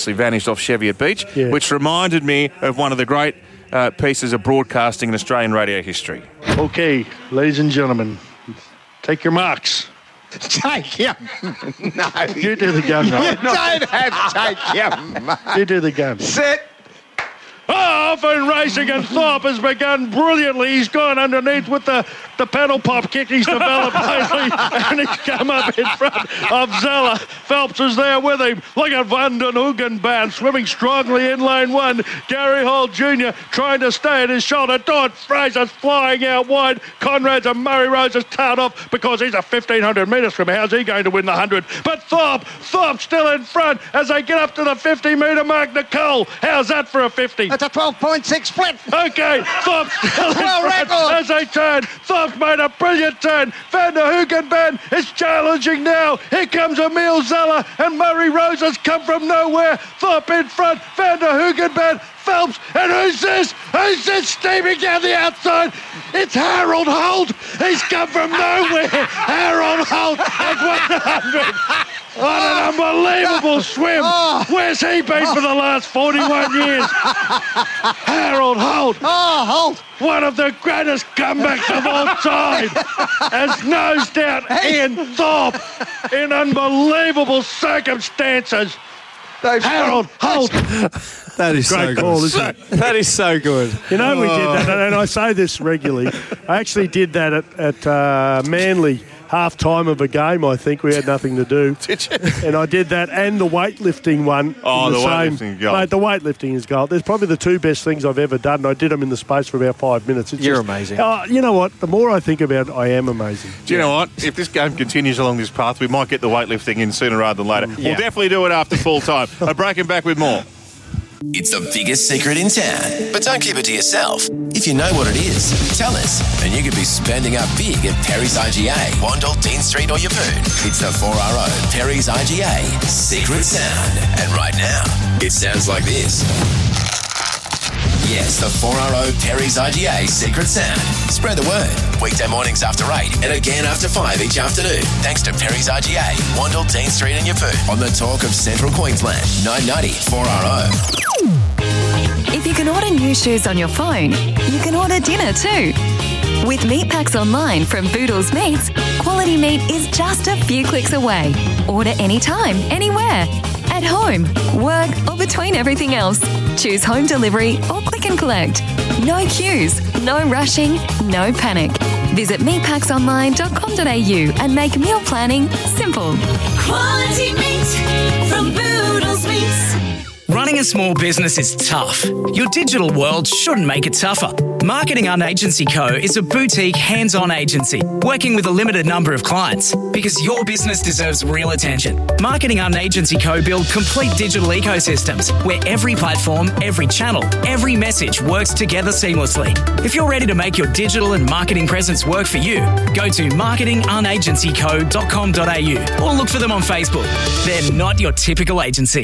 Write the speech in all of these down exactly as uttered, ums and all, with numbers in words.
vanished off Cheviot Beach, Yeah. which reminded me of one of the great uh, pieces of broadcasting in Australian radio history. Okay, ladies and gentlemen, take your marks. Take him. No. You do the gun, right? You don't have to take him. You do the gun. Sit. Off and racing, and Thorpe has begun brilliantly. He's gone underneath with the, the pedal pop kick he's developed lately, and he's come up in front of Zeller. Phelps is there with him. Look at Van den Hoogenband swimming strongly in lane one. Gary Hall Junior trying to stay at his shoulder. Don Fraser's flying out wide. Conrad's and Murray Rose has tailed off because he's a fifteen hundred metres from. How's he going to win the one hundred? But Thorpe, Thorpe still in front as they get up to the fifty metre mark. Nicole, how's that for a fifty? That's a twelve point six split. Okay, Thorpe's still in Well, front record. as they turn. Thorpe's made a brilliant turn. Van der Hoogenband is challenging now. Here comes Emil Zeller, and Murray Rose has come from nowhere. Thorpe in front. Van der Hoogenband, Phelps, and who's this? Who's this steaming down the outside? It's Harold Holt. He's come from nowhere. Harold Holt at one hundred. What an unbelievable swim. Where's he been for the last forty-one years? Harold Holt. Oh, Holt. One of the greatest comebacks of all time has nosed out Ian Thorpe in unbelievable circumstances. Those Harold Holt. That is Great so call, good. isn't it? That is so good. You know, we did that, and I say this regularly. I actually did that at, at uh, Manly, half time of a game, I think. We had nothing to do. Did you? And I did that and the weightlifting one. Oh, in the same, weightlifting is gold. Mate, the weightlifting is gold. There's probably the two best things I've ever done, and I did them in the space for about five minutes. It's You're just- amazing. Oh, you know what? The more I think about it, I am amazing. Do you know what? If this game continues along this path, we might get the weightlifting in sooner rather than later. We'll definitely do it after full time. I'm breaking back with more. It's the biggest secret in town, but don't keep it to yourself. If you know what it is, tell us, and you could be spending up big at Perry's I G A, Wandle, Dean Street or Yeppoon. It's the four R O Perry's I G A Secret Sound. And right now, it sounds like this. Yes, the four R O Perry's I G A Secret Sound. Spread the word. Weekday mornings after eight and again after five each afternoon. Thanks to Perry's I G A, Wandle, Dean Street and Yeppoon. On the talk of Central Queensland, nine ninety four R O. If you can order new shoes on your phone, you can order dinner too. With Meat Packs Online from Boodles Meats, quality meat is just a few clicks away. Order anytime, anywhere. At home, work, or between everything else. Choose home delivery or click and collect. No queues, no rushing, no panic. Visit meat packs online dot com dot a u and make meal planning simple. Quality meat from Boodles Meats. Running a small business is tough. Your digital world shouldn't make it tougher. Marketing Un Agency Co is a boutique, hands-on agency working with a limited number of clients because your business deserves real attention. Marketing Un Agency Co build complete digital ecosystems where every platform, every channel, every message works together seamlessly. If you're ready to make your digital and marketing presence work for you, go to marketing un agency co dot com dot a u or look for them on Facebook. They're not your typical agency.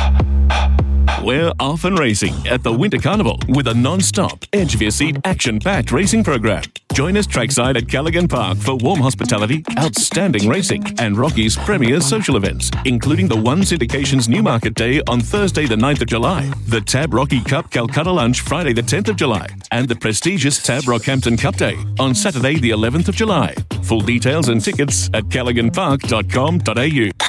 We're off and racing at the Winter Carnival with a non-stop, edge-of-your-seat, action-packed racing program. Join us trackside at Callaghan Park for warm hospitality, outstanding racing, and Rocky's premier social events, including the One Syndication's Newmarket Day on Thursday the ninth of July, the Tab Rocky Cup Calcutta Lunch Friday the tenth of July, and the prestigious Tab Rockhampton Cup Day on Saturday the eleventh of July. Full details and tickets at callaghan park dot com dot a u.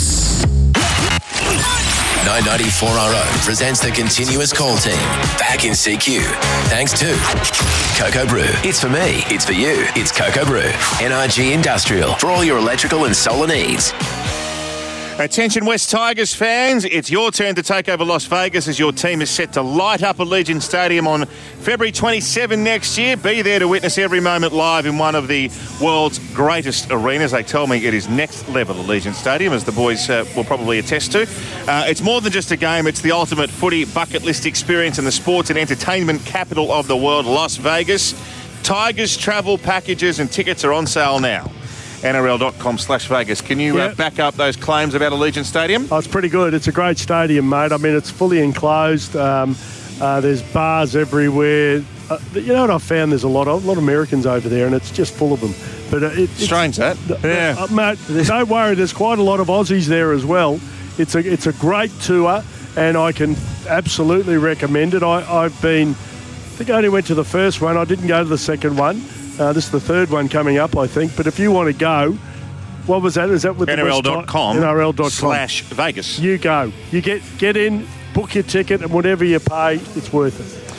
nine ninety-four R O presents the continuous call team back in C Q. Thanks to Cocoa Brew. It's for me. It's for you. It's Cocoa Brew. N R G Industrial for all your electrical and solar needs. Attention West Tigers fans, it's your turn to take over Las Vegas as your team is set to light up Allegiant Stadium on February twenty-seventh next year. Be there to witness every moment live in one of the world's greatest arenas. They tell me it is next level Allegiant Stadium, as the boys uh, will probably attest to. Uh, it's more than just a game, it's the ultimate footy bucket list experience in the sports and entertainment capital of the world, Las Vegas. Tigers travel packages and tickets are on sale now. N R L dot com slash Vegas. Can you Yeah. uh, back up those claims about Allegiant Stadium? Oh, it's pretty good. It's a great stadium, mate. I mean, it's fully enclosed. Um, uh, there's bars everywhere. Uh, you know what I've found? There's a lot of a lot of Americans over there, and it's just full of them. But uh, it, it's Strange, that. Uh, uh, mate, don't worry. There's quite a lot of Aussies there as well. It's a it's a great tour. and I can absolutely recommend it. I, I've been, I think I only went to the first one. I didn't go to the second one. Uh, this is the third one coming up, I think. But if you want to go, what was that? Is that with N R L dot com N R L dot com slash Vegas. You go. You get get in, book your ticket, and whatever you pay, it's worth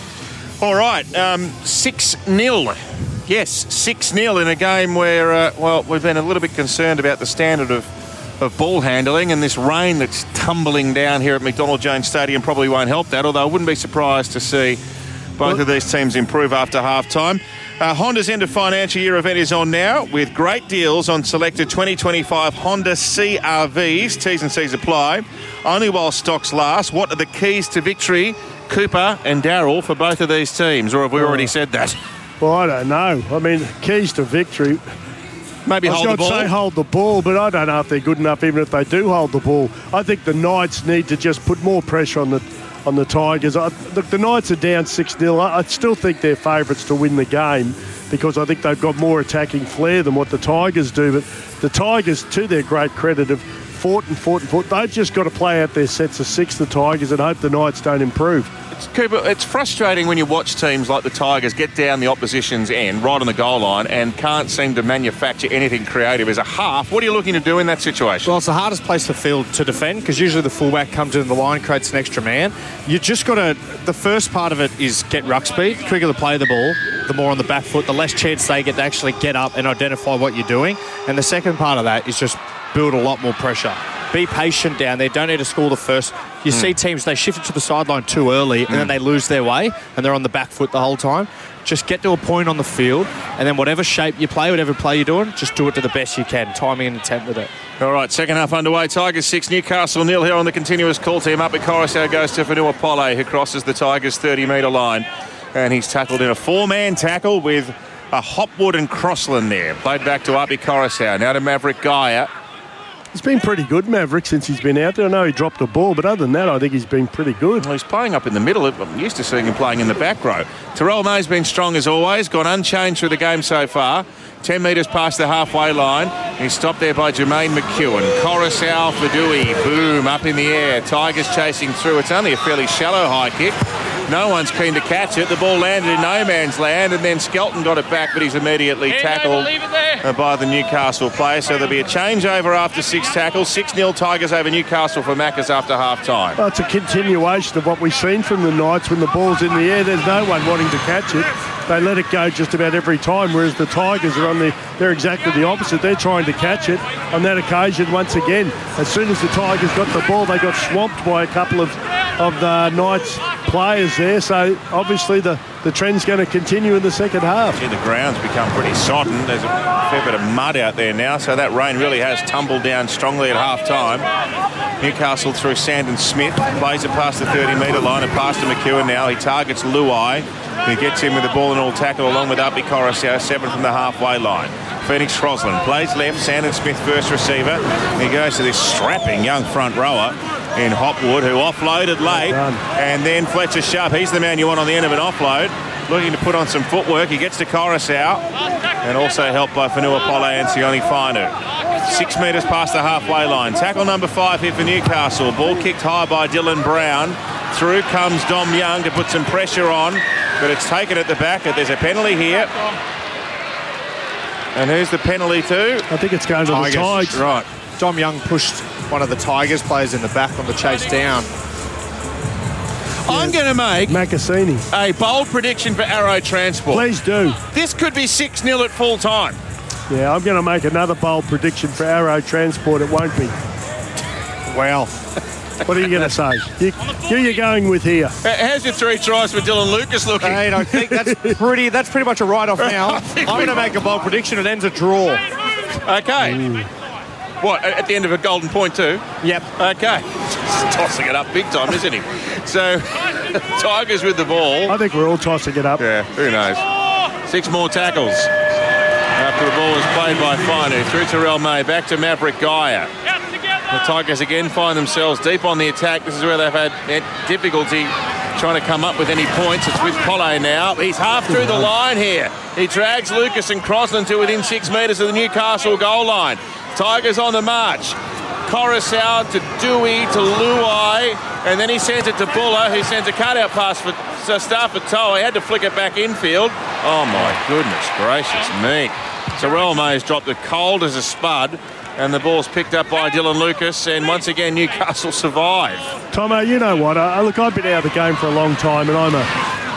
it. All right, um, six nil. Yes, six nil in a game where, uh, well, we've been a little bit concerned about the standard of, of ball handling, and this rain that's tumbling down here at McDonald Jones Stadium probably won't help that, although I wouldn't be surprised to see both well, of these teams improve after half-time. Uh, Honda's end of financial year event is on now with great deals on selected twenty twenty-five Honda C R Vs. T's and C's apply. Only while stocks last. What are the keys to victory, Cooper and Darryl, for both of these teams? Or have we already said that? Well, I don't know. I mean, keys to victory. Maybe hold the ball. I was going to say hold the ball, but I don't know if they're good enough even if they do hold the ball. I think the Knights need to just put more pressure on the on the Tigers. I, look, the Knights are down six nil. I, I still think they're favourites to win the game because I think they've got more attacking flair than what the Tigers do. But the Tigers, to their great credit, have fought and fought and fought. They've just got to play out their sets of six, the Tigers, and hope the Knights don't improve. It's, Cooper, it's frustrating when you watch teams like the Tigers get down the opposition's end, right on the goal line, and can't seem to manufacture anything creative. As a half, what are you looking to do in that situation? Well, it's the hardest place to field to defend because usually the fullback comes in the line, creates an extra man. You just got to... The first part of it is get ruck speed. The quicker to play the ball, the more on the back foot, the less chance they get to actually get up and identify what you're doing. And the second part of that is just build a lot more pressure. Be patient down there. Don't need to score the first. You mm. see teams, they shift it to the sideline too early and mm. then they lose their way and they're on the back foot the whole time. Just get to a point on the field and then whatever shape you play, whatever play you're doing, just do it to the best you can. Timing and intent with it. All right, second half underway. Tigers six, Newcastle nil here on the continuous call team. Up at Coruscant goes to Fanua Pole, who crosses the Tigers' thirty-metre line. And he's tackled in a four-man tackle with a Hopwood and Crossland there. Played back to Api Coruscant. Now to Maverick Gaia. He's been pretty good, Maverick, since he's been out there. I know he dropped a ball, but other than that, I think he's been pretty good. Well, he's playing up in the middle. I'm used to seeing him playing in the back row. Terrell May's been strong as always, gone unchanged through the game so far. ten metres past the halfway line. He's stopped there by Jermaine McEwen. Coruscant Fadui, boom, up in the air. Tigers chasing through. It's only a fairly shallow high kick. No one's keen to catch it. The ball landed in no man's land, and then Skelton got it back, but he's immediately tackled by the Newcastle player. So there'll be a changeover after six tackles. six nil Tigers over Newcastle for Maccas after half-time. Well, it's a continuation of what we've seen from the Knights. When the ball's in the air, there's no one wanting to catch it. They let it go just about every time, whereas the Tigers are on the, they're exactly the opposite. They're trying to catch it. On that occasion, once again, as soon as the Tigers got the ball, they got swamped by a couple of, of the Knights players there. So obviously the, the trend's going to continue in the second half. Yeah, the ground's become pretty sodden. There's a fair bit of mud out there now, so that rain really has tumbled down strongly at half-time. Newcastle through Sandon Smith, plays it past the thirty-metre line and past to McEwen now. He targets Luai, who gets in with the ball and all tackle along with Api Coruscant, seven from the halfway line. Phoenix Crosland plays left, Sandon Smith first receiver. He goes to this strapping young front rower in Hopwood, who offloaded late, and then Fletcher Sharp, he's the man you want on the end of an offload, looking to put on some footwork. He gets to Coruscant, and also helped by Fanua Pole and Sione Fainu. Six metres past the halfway line. Tackle number five here for Newcastle. Ball kicked high by Dylan Brown. Through comes Dom Young to put some pressure on, but it's taken at the back. There's a penalty here. And who's the penalty to? I think it's going to the Tigers. Right. Dom Young pushed one of the Tigers players in the back on the chase down. I'm going to make Macassini a bold prediction for Arrow Transport. Please do. This could be six nil at full time. Yeah, I'm going to make another bold prediction for Arrow Transport. It won't be. Well, what are you going to say? You, who are you going with here? How's your three tries for Dylan Lucas looking? Hey, I think that's pretty. That's pretty much a write-off now. I'm going to make a bold prediction. It ends a draw. Okay. Ooh. What, at the end of a golden point too? Yep. Okay. Just tossing it up big time, isn't he? So, Tigers with the ball. I think we're all tossing it up. Yeah, who knows? Six more tackles after the ball was played by Fainu. Through Terrell May, back to Maverick Gaia. The Tigers again find themselves deep on the attack. This is where they've had difficulty trying to come up with any points. It's with Pole now. He's half through the line here. He drags Lucas and Crosland to within six metres of the Newcastle goal line. Tigers on the march. Coruscant to Dewey to Luai, and then he sends it to Buller, who sends a cut-out pass for Stafatoa. He had to flick it back infield. Oh, my goodness gracious me. So Terrell May's dropped it cold as a spud, and the ball's picked up by Dylan Lucas, and once again Newcastle survive. Tomo, you know what? Uh, look, I've been out of the game for a long time, and I'm a...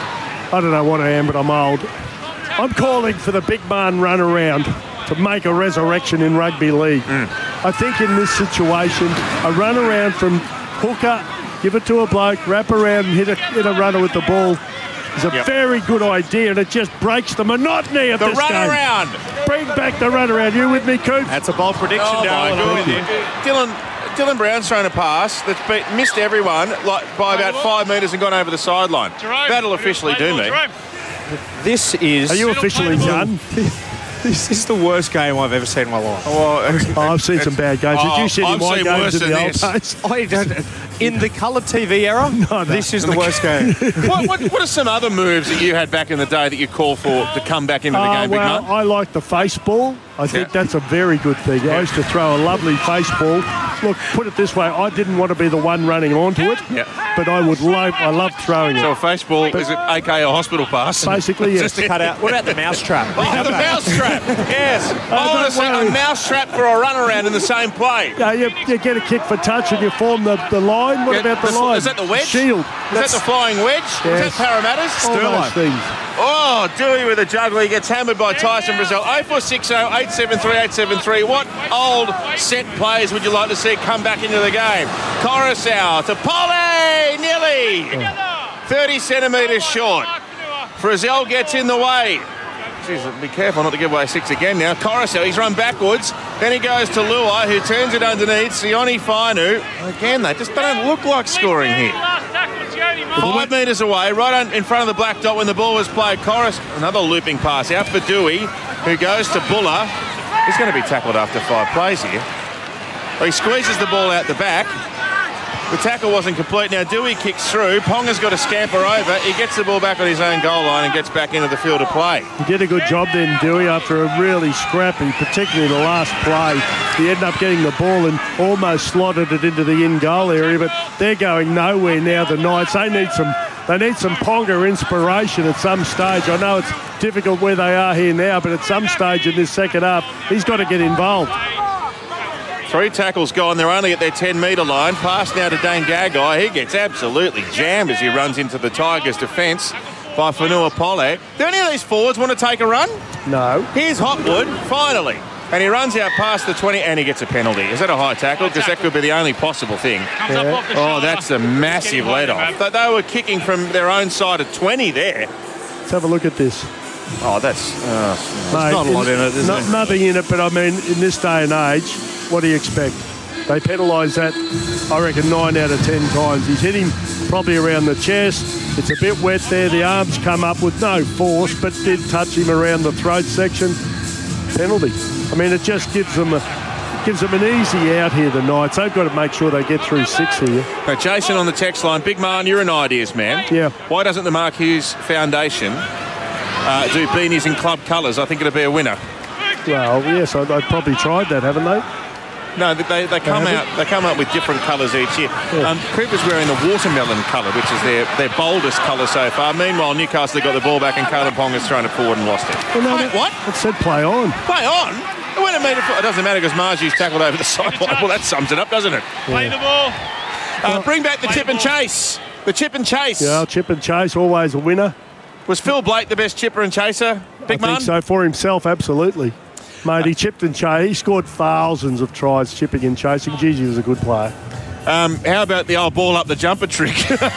I don't know what I am, but I'm old. I'm calling for the big man run around to make a resurrection in rugby league. Mm. I think in this situation, a run around from hooker, give it to a bloke, wrap around and hit a, hit a runner with the ball is a Yep. very good idea, and it just breaks the monotony of The this run game. around. Bring back the run around. You with me, Coop? That's a bold prediction, Oh, my Darren. I'm with goodness. you. Dylan, Dylan Brown's thrown a pass that's beat, missed everyone like by about five metres and gone over the sideline. That'll officially do me. This is... Are you officially done? This is the worst game I've ever seen in my life. Well, Oh, I've seen some bad games. Did Oh, you see any I've of my seen games worse in than the old this. days? I don't, in the coloured T V era, no. this is the worst game. what, what, what are some other moves that you had back in the day that you call for to come back into the Uh, game, Big well, Man? I like the face ball. I think Yeah. that's a very good thing. I used to throw a lovely face ball. Look, put it this way, I didn't want to be the one running onto it, Yeah. but I would love, I loved throwing So a it. face ball is it A K A a hospital pass? Basically, yes. Just to cut out. What about the mouse trap? Oh, the mouse trap. Yes. I want don't to say a worry. mouse trap for a run around in the same play. Yeah, you, you get a kick for touch and you form the, the line. What Yeah, about the the- line? is that the wedge? Shield. Is that the flying wedge? Is Yes. that Parramatta's? All those things. Oh, Dewey with a juggle. He gets hammered by Tyson Brazil. oh four six oh, eight seven three, eight seven three. What old set players would you like to see come back into the game? Coruscant to Polly, nearly. thirty centimetres short. Frizzell gets in the way. Jeez, be careful not to give away six again now. Coruscant, he's run backwards. Then he goes to Luai, who turns it underneath. Sione Fainu. Again, they just don't look like scoring here. Five metres away, right on, in front of the black dot when the ball was played. Corus, another looping pass out for Dewey, who goes to Buller. He's going to be tackled after five plays here. Well, he squeezes the ball out the back. The tackle wasn't complete. Now Dewey kicks through. Ponga's got to scamper over. He gets the ball back on his own goal line and gets back into the field of play. He did a good job then, Dewey, after a really scrappy, particularly the last play. He ended up getting the ball and almost slotted it into the in-goal area, but they're going nowhere now, the Knights. They need some they need some Ponga inspiration at some stage. I know it's difficult where they are here now, but at some stage in this second half, he's got to get involved. Three tackles gone. They're only at their ten-metre line. Pass now to Dane Gagai. He gets absolutely jammed as he runs into the Tigers' defence by Fanua Pole. Do any of these forwards want to take a run? No. Here's Hopwood, finally. And he runs out past the twenty and he gets a penalty. Is that a high tackle? Because that could be the only possible thing. Yeah. Oh, that's a massive let-off. They they were kicking from their own side of twenty there. Let's have a look at this. Oh, that's... Uh, Mate, not a lot in it, is not, there? Nothing in it, but I mean, in this day and age, what do you expect? They penalise that, I reckon, nine out of ten times. He's hit him probably around the chest. It's a bit wet there. The arms come up with no force, but did touch him around the throat section. Penalty. I mean, it just gives them a, gives them an easy out here, the Knights. They've got to make sure they get through six here. Now, Jason on the text line. Big Man, you're an ideas man. Yeah. Why doesn't the Mark Hughes Foundation uh, do beanies in club colours? I think it'll be a winner. Well, yes, I, I've probably tried that, haven't they? No, they, they come They out. They come out with different colours each year. Yeah. Um, Cooper's wearing the watermelon colour, which is their, their boldest colour so far. Meanwhile, Newcastle got the ball back and Caleb Ponga's thrown it forward and lost it. Well, no, Wait, that- what? It said play on. Play on. It went a metre. It doesn't matter because Margie's tackled over the sideline. Well, that sums it up, doesn't it? Play the ball. Uh, bring back the chip and chase. The chip and chase. Yeah, chip and chase, always a winner. Was Phil Blake the best chipper and chaser? Big I Man? think so, for himself, absolutely. Mate, he chipped and chased. He scored thousands of tries chipping and chasing. Gigi was a good player. Um, how about the old ball up the jumper trick? They think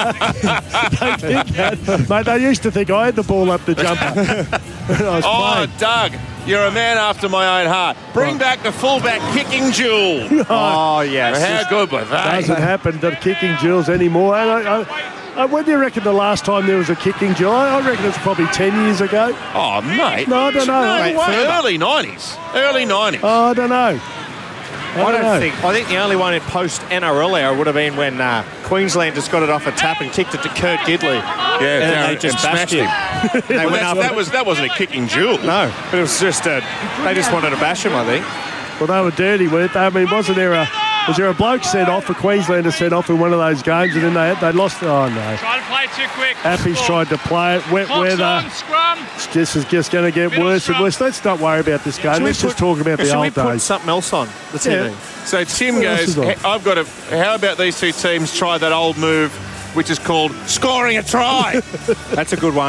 that. Mate, they used to think I had the ball up the jumper when I was Oh, playing. Doug, you're a man after my own heart. Bring back the fullback kicking duel. Oh, yes. How good were they? Doesn't happen to kicking duels anymore. And I, I, I, when do you reckon the last time there was a kicking duel? I, I reckon it's probably ten years ago. Oh, mate. No, I don't know. No Mate, way. further. Early nineties. Early nineties. Oh, I don't know. I, I don't, don't know. think. I think the only one in post N R L era would have been when uh, Queensland just got it off a tap and kicked it to Kurt Diddley. yeah, and Darren- they just and bashed smashed him. him. They Well, went that's- up. that, was, that wasn't a kicking duel. No, but it was just a. They just wanted to bash him, I think. Well, they were dirty, weren't they? I mean, wasn't there a Was there a bloke sent off, a Queenslander sent off in one of those games, and then they they lost? Oh no! Try to play too quick. Appy's tried to play it. Wet Clock's weather. on, scrum. It's just, it's just going to get Middle worse scrum. and worse. Let's not worry about this game. Let's just talk about the Should we old put days. something else on the T V? Yeah. So Tim What else goes, is on? "Hey, I've got a, how about these two teams try that old move, which is called scoring a try? That's a good one.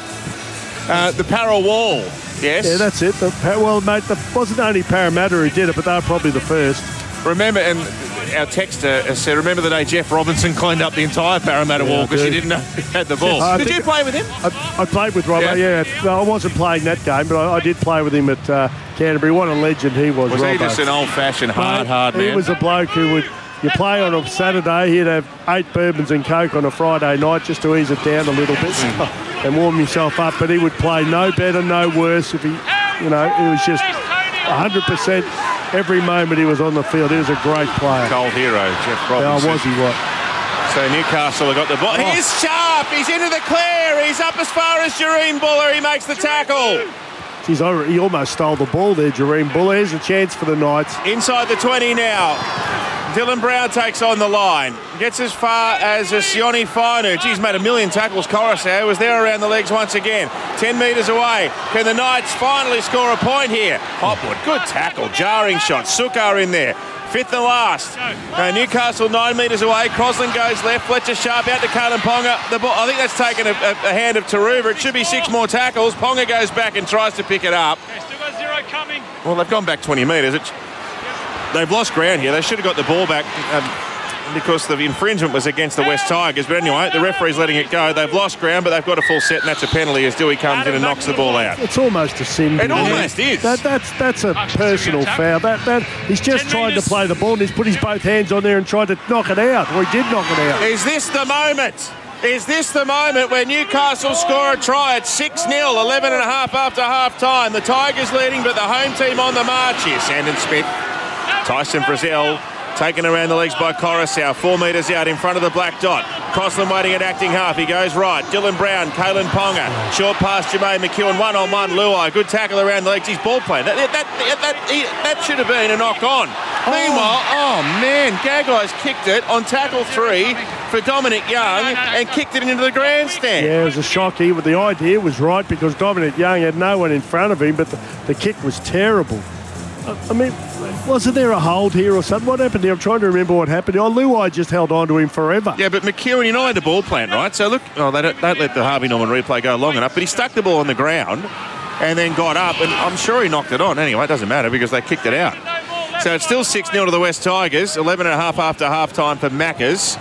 uh, the Parra wall, yes? Yeah, that's it. The, well, mate, it wasn't only Parramatta who did it, but they were probably the first. Remember, and our texter has said, remember the day Jeff Robinson cleaned up the entire Parramatta Yeah, wall I because he do. didn't know he had the ball. I Did think- you play with him? I, I played with Robbo, yeah. No, I wasn't playing that game, but I, I did play with him at uh, Canterbury. What a legend he was, Was he Robbo. just an old-fashioned, hard, Mate, hard man? He was a bloke who would, you play on a Saturday, he'd have eight bourbons and Coke on a Friday night just to ease it down a little bit and warm himself up, but he would play no better, no worse if he, you know, it was just one hundred percent every moment he was on the field. He was a great player. Cold hero, Jeff Yeah, Robinson. was he what? So Newcastle have got the ball. Oh. He's sharp. He's into the clear. He's up as far as Jareen Buller. He makes the tackle. Geez, I- he almost stole the ball there, Jareen Buller. Here's a chance for the Knights. Inside the twenty now. Dylan Brown takes on the line. Gets as far as a Sione Fainu. Geez, made a million tackles. Coruscant was there around the legs once again. Ten metres away. Can the Knights finally score a point here? Hopwood, good tackle. Jarring shot. Sukar in there. Fifth and last. Uh, Newcastle nine metres away. Crosland goes left. Fletcher Sharp out to Kalen Ponga. The ball, I think that's taken a, a, a hand of Taruva. It should be six more tackles. Ponga goes back and tries to pick it up. Okay, still got zero coming. Well, they've gone back twenty metres. It's, they've lost ground here. They should have got the ball back um, because the infringement was against the West Tigers. But anyway, the referee's letting it go. They've lost ground, but they've got a full set, and that's a penalty as Dewey comes in and knocks the ball out. It's almost a sin. It to me. almost is. That, that's that's a personal foul. That that he's just Ten trying metres. to play the ball and he's put his both hands on there and tried to knock it out. Or he did knock it out. Is this the moment? Is this the moment where Newcastle score a try at six nil, eleven and a half after half time? The Tigers leading, but the home team on the march here. Sandon Smith, Tyson Frizzell, taken around the legs by Coruscant, four metres out in front of the black dot. Crossland waiting at acting half. He goes right. Dylan Brown, Kalen Ponga, short pass Jermaine McEwen, one on one. Luai, good tackle around the legs. He's ball playing. That that that, that, he, that should have been a knock on. Meanwhile, oh man, Gaggai's kicked it on tackle three for Dominic Young and kicked it into the grandstand. Yeah, it was a shock. He, the idea was right because Dominic Young had no one in front of him, but the, the kick was terrible. I, I mean, wasn't there a hold here or something? What happened here? I'm trying to remember what happened. Oh, Luai just held on to him forever. Yeah, but McEwen, you know, had the ball plant, right? So look, oh, they don't, don't let the Harvey Norman replay go long enough, but he stuck the ball on the ground and then got up, and I'm sure he knocked it on. Anyway, it doesn't matter because they kicked it out. So it's still six nil to the West Tigers, eleven and a half after half-time for Maccas.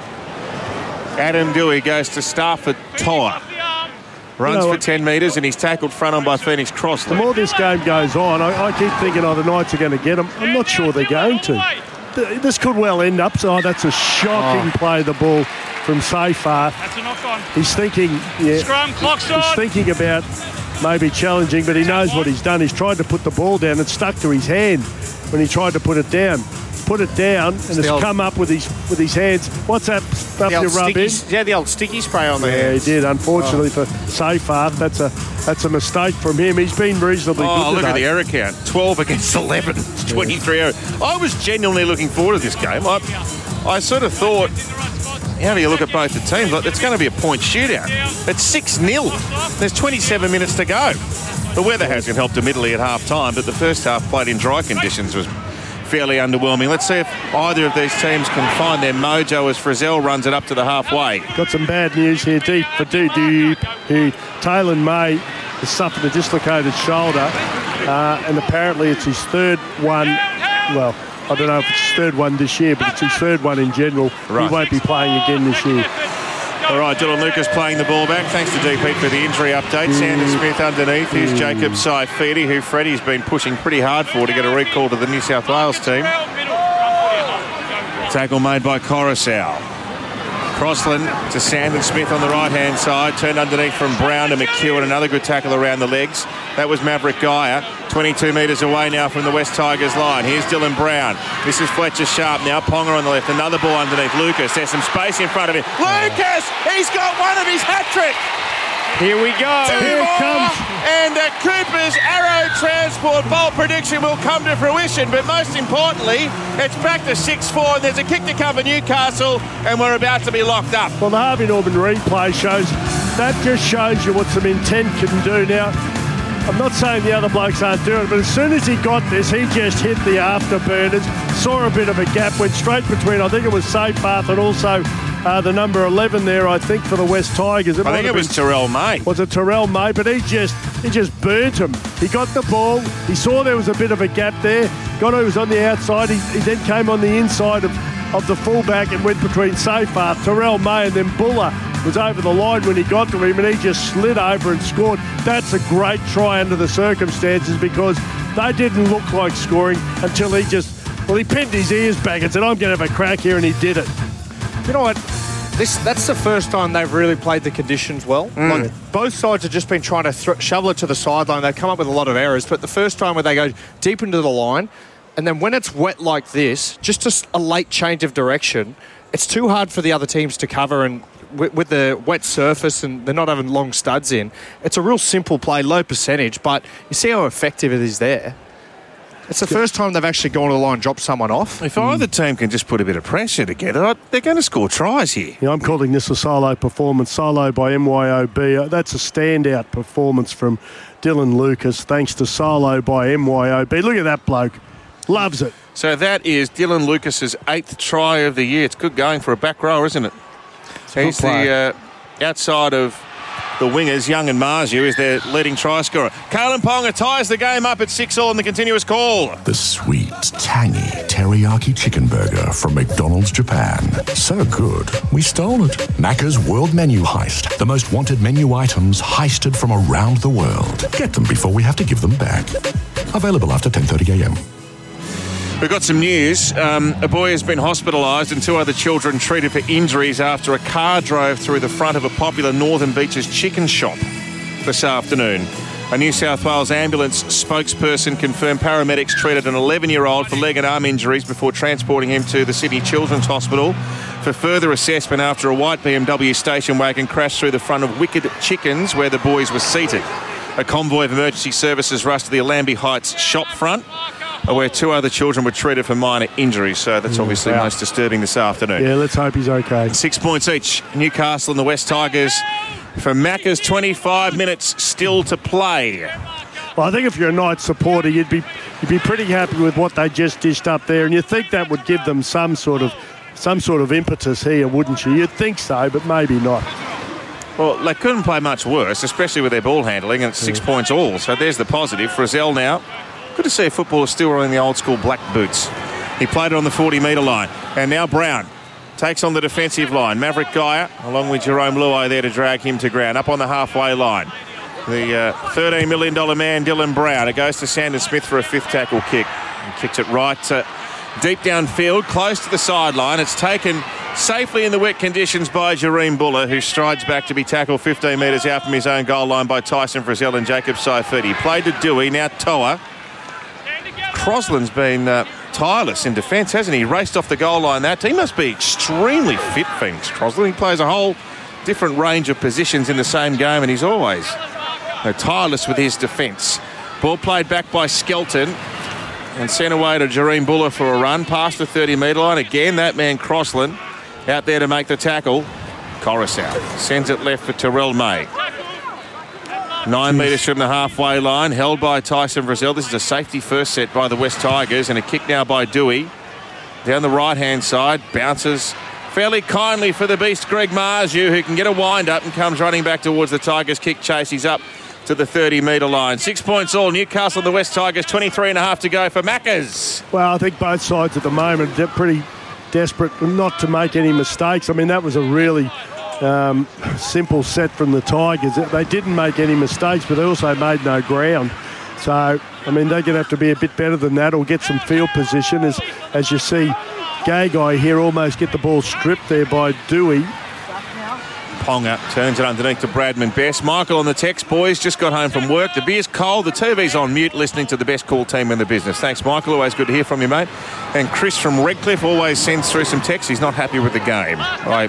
Adam Dewey goes to Stafford Toa. Runs You know for what? ten metres and he's tackled front on by Phoenix The Crossley. more this game goes on, I, I keep thinking, oh, the Knights are going to get them. I'm not sure they're going to. Th- This could well end up. So oh, that's a shocking Oh. play, the ball from Safar. That's a knock on. He's thinking, yeah, Scrum, clock's he's on. thinking about maybe challenging, but he knows what he's done. He's tried to put the ball down. It stuck to his hand when he tried to put it down. Put it down, and it's the old- come up with his with his hands. What's that stuff The you old rub in? sticky, yeah, the old sticky spray on the Yeah, he hands. did. Unfortunately for Safar, that's a that's a mistake from him. He's been reasonably Oh, good look at today. the error count. twelve against eleven. It's twenty-three error. I was genuinely looking forward to this game. I, I sort of thought, how do you look at both the teams? Like, it's going to be a point shootout. It's six nil. There's twenty-seven minutes to go. The weather hasn't helped admittedly at half time, but the first half played in dry conditions was fairly underwhelming. Let's see if either of these teams can find their mojo as Frizzell runs it up to the halfway. Got some bad news here, deep for Deep, who Taylor May has suffered a dislocated shoulder, uh, and apparently it's his third one. Well, I don't know if it's his third one this year, but it's his third one in general. Right. He won't be playing again this year. All right, Dylan Lucas playing the ball back. Thanks to D P for the injury update. Sanders Smith underneath. Here's Jacob Saifidi, who Freddie's been pushing pretty hard for to get a recall to the New South Wales team. Tackle made by Coruscant. Crossland to Sandon Smith on the right-hand side. Turned underneath from Brown to McEwen. Another good tackle around the legs. That was Maverick Geyer. twenty-two metres away now from the West Tigers line. Here's Dylan Brown. This is Fletcher Sharp now. Ponga on the left. Another ball underneath. Lucas. There's some space in front of him. Lucas! He's got one of his hat-trick! Here we go. Two Here more, comes- and uh, Cooper's Arrow Transport bold prediction will come to fruition. But most importantly, it's back to six four, and there's a kick to come for Newcastle, and we're about to be locked up. Well, the Harvey Norman replay shows that just shows you what some intent can do. Now, I'm not saying the other blokes aren't doing it, but as soon as he got this, he just hit the afterburners, saw a bit of a gap, went straight between, I think it was Seyfarth and also uh, the number eleven there, I think, for the West Tigers. It I think it was Terrell May. Was it Terrell May? But he just he just burnt him. He got the ball. He saw there was a bit of a gap there. Got who was on the outside. He, he then came on the inside of, of the fullback and went between Seyfarth, Terrell May, and then Buller was over the line when he got to him, and he just slid over and scored. That's a great try under the circumstances, because they didn't look like scoring until he just, well, he pinned his ears back and said, I'm going to have a crack here, and he did it. You know what? This That's the first time they've really played the conditions well. Mm. Like, both sides have just been trying to th- shovel it to the sideline. They've come up with a lot of errors, but the first time where they go deep into the line, and then when it's wet like this, just a, a late change of direction, it's too hard for the other teams to cover, and with, with the wet surface and they're not having long studs in, it's a real simple play, low percentage, but you see how effective it is there. It's the first time they've actually gone to the line and dropped someone off. If either team can just put a bit of pressure together, they're going to score tries here. Yeah, I'm calling this a solo performance. Solo by M Y O B. Uh, that's a standout performance from Dylan Lucas, thanks to solo by M Y O B. Look at that bloke. Loves it. So that is Dylan Lucas's eighth try of the year. It's good going for a back rower, isn't it? He's the uh, outside of the wingers. Young and Marzu is their leading try scorer. Kalen Ponga ties the game up at six all in the continuous call. The sweet, tangy teriyaki chicken burger from McDonald's Japan. So good, we stole it. Macca's World Menu Heist. The most wanted menu items heisted from around the world. Get them before we have to give them back. Available after ten thirty a.m. We've got some news. Um, a boy has been hospitalised and two other children treated for injuries after a car drove through the front of a popular Northern Beaches chicken shop this afternoon. A New South Wales ambulance spokesperson confirmed paramedics treated an eleven-year-old for leg and arm injuries before transporting him to the Sydney Children's Hospital for further assessment after a white B M W station wagon crashed through the front of Wicked Chickens where the boys were seated. A convoy of emergency services rushed to the Allambie Heights shop front, where two other children were treated for minor injuries. So that's obviously wow. most disturbing this afternoon. Yeah, let's hope he's okay. Six points each. Newcastle and the West Tigers for Macca's. twenty-five minutes still to play. Well, I think if you're a Knights supporter, you'd be you'd be pretty happy with what they just dished up there, and you think that would give them some sort of some sort of impetus here, wouldn't you? You'd think so, but maybe not. Well, they couldn't play much worse, especially with their ball handling, and it's six yeah. points all. So there's the positive. Frizzell now. Good to see a footballer still wearing the old school black boots. He played it on the forty metre line. And now Brown takes on the defensive line. Maverick Geyer, along with Jerome Luai there to drag him to ground. Up on the halfway line. The uh, thirteen million dollars man, Dylan Brown. It goes to Sandon Smith for a fifth tackle kick. He kicks it right uh, deep downfield, close to the sideline. It's taken safely in the wet conditions by Jareem Buller, who strides back to be tackled fifteen metres out from his own goal line by Tyson Frizzell and Jacob Seifert. He played to Dewey, now Toa. Crosland's been uh, tireless in defence, hasn't he? He raced off the goal line that. He must be extremely fit, Phoenix Crosland. He plays a whole different range of positions in the same game, and he's always uh, tireless with his defence. Ball played back by Skelton and sent away to Jareem Buller for a run past the thirty metre line. Again, that man Crosland out there to make the tackle. Coruscant sends it left for Terrell May. Nine metres from the halfway line, held by Tyson Frizzell. This is a safety first set by the West Tigers, and a kick now by Dewey. Down the right-hand side, bounces fairly kindly for the beast Greg Marzu, who can get a wind-up and comes running back towards the Tigers' kick chase. He's up to the thirty metre line. Six points all. Newcastle and the West Tigers, twenty-three and a half to go for Macca's. Well, I think both sides at the moment are pretty desperate not to make any mistakes. I mean, that was a really um, simple set from the Tigers. They didn't make any mistakes, but they also made no ground. So, I mean, they're going to have to be a bit better than that or get some field position. As, as you see, Gay Guy here almost get the ball stripped there by Dewey. Ponga turns it underneath to Bradman Best. Michael on the text, boys, just got home from work. The beer's cold. The T V's on mute, listening to the best call team in the business. Thanks, Michael. Always good to hear from you, mate. And Chris from Redcliffe always sends through some texts. He's not happy with the game. I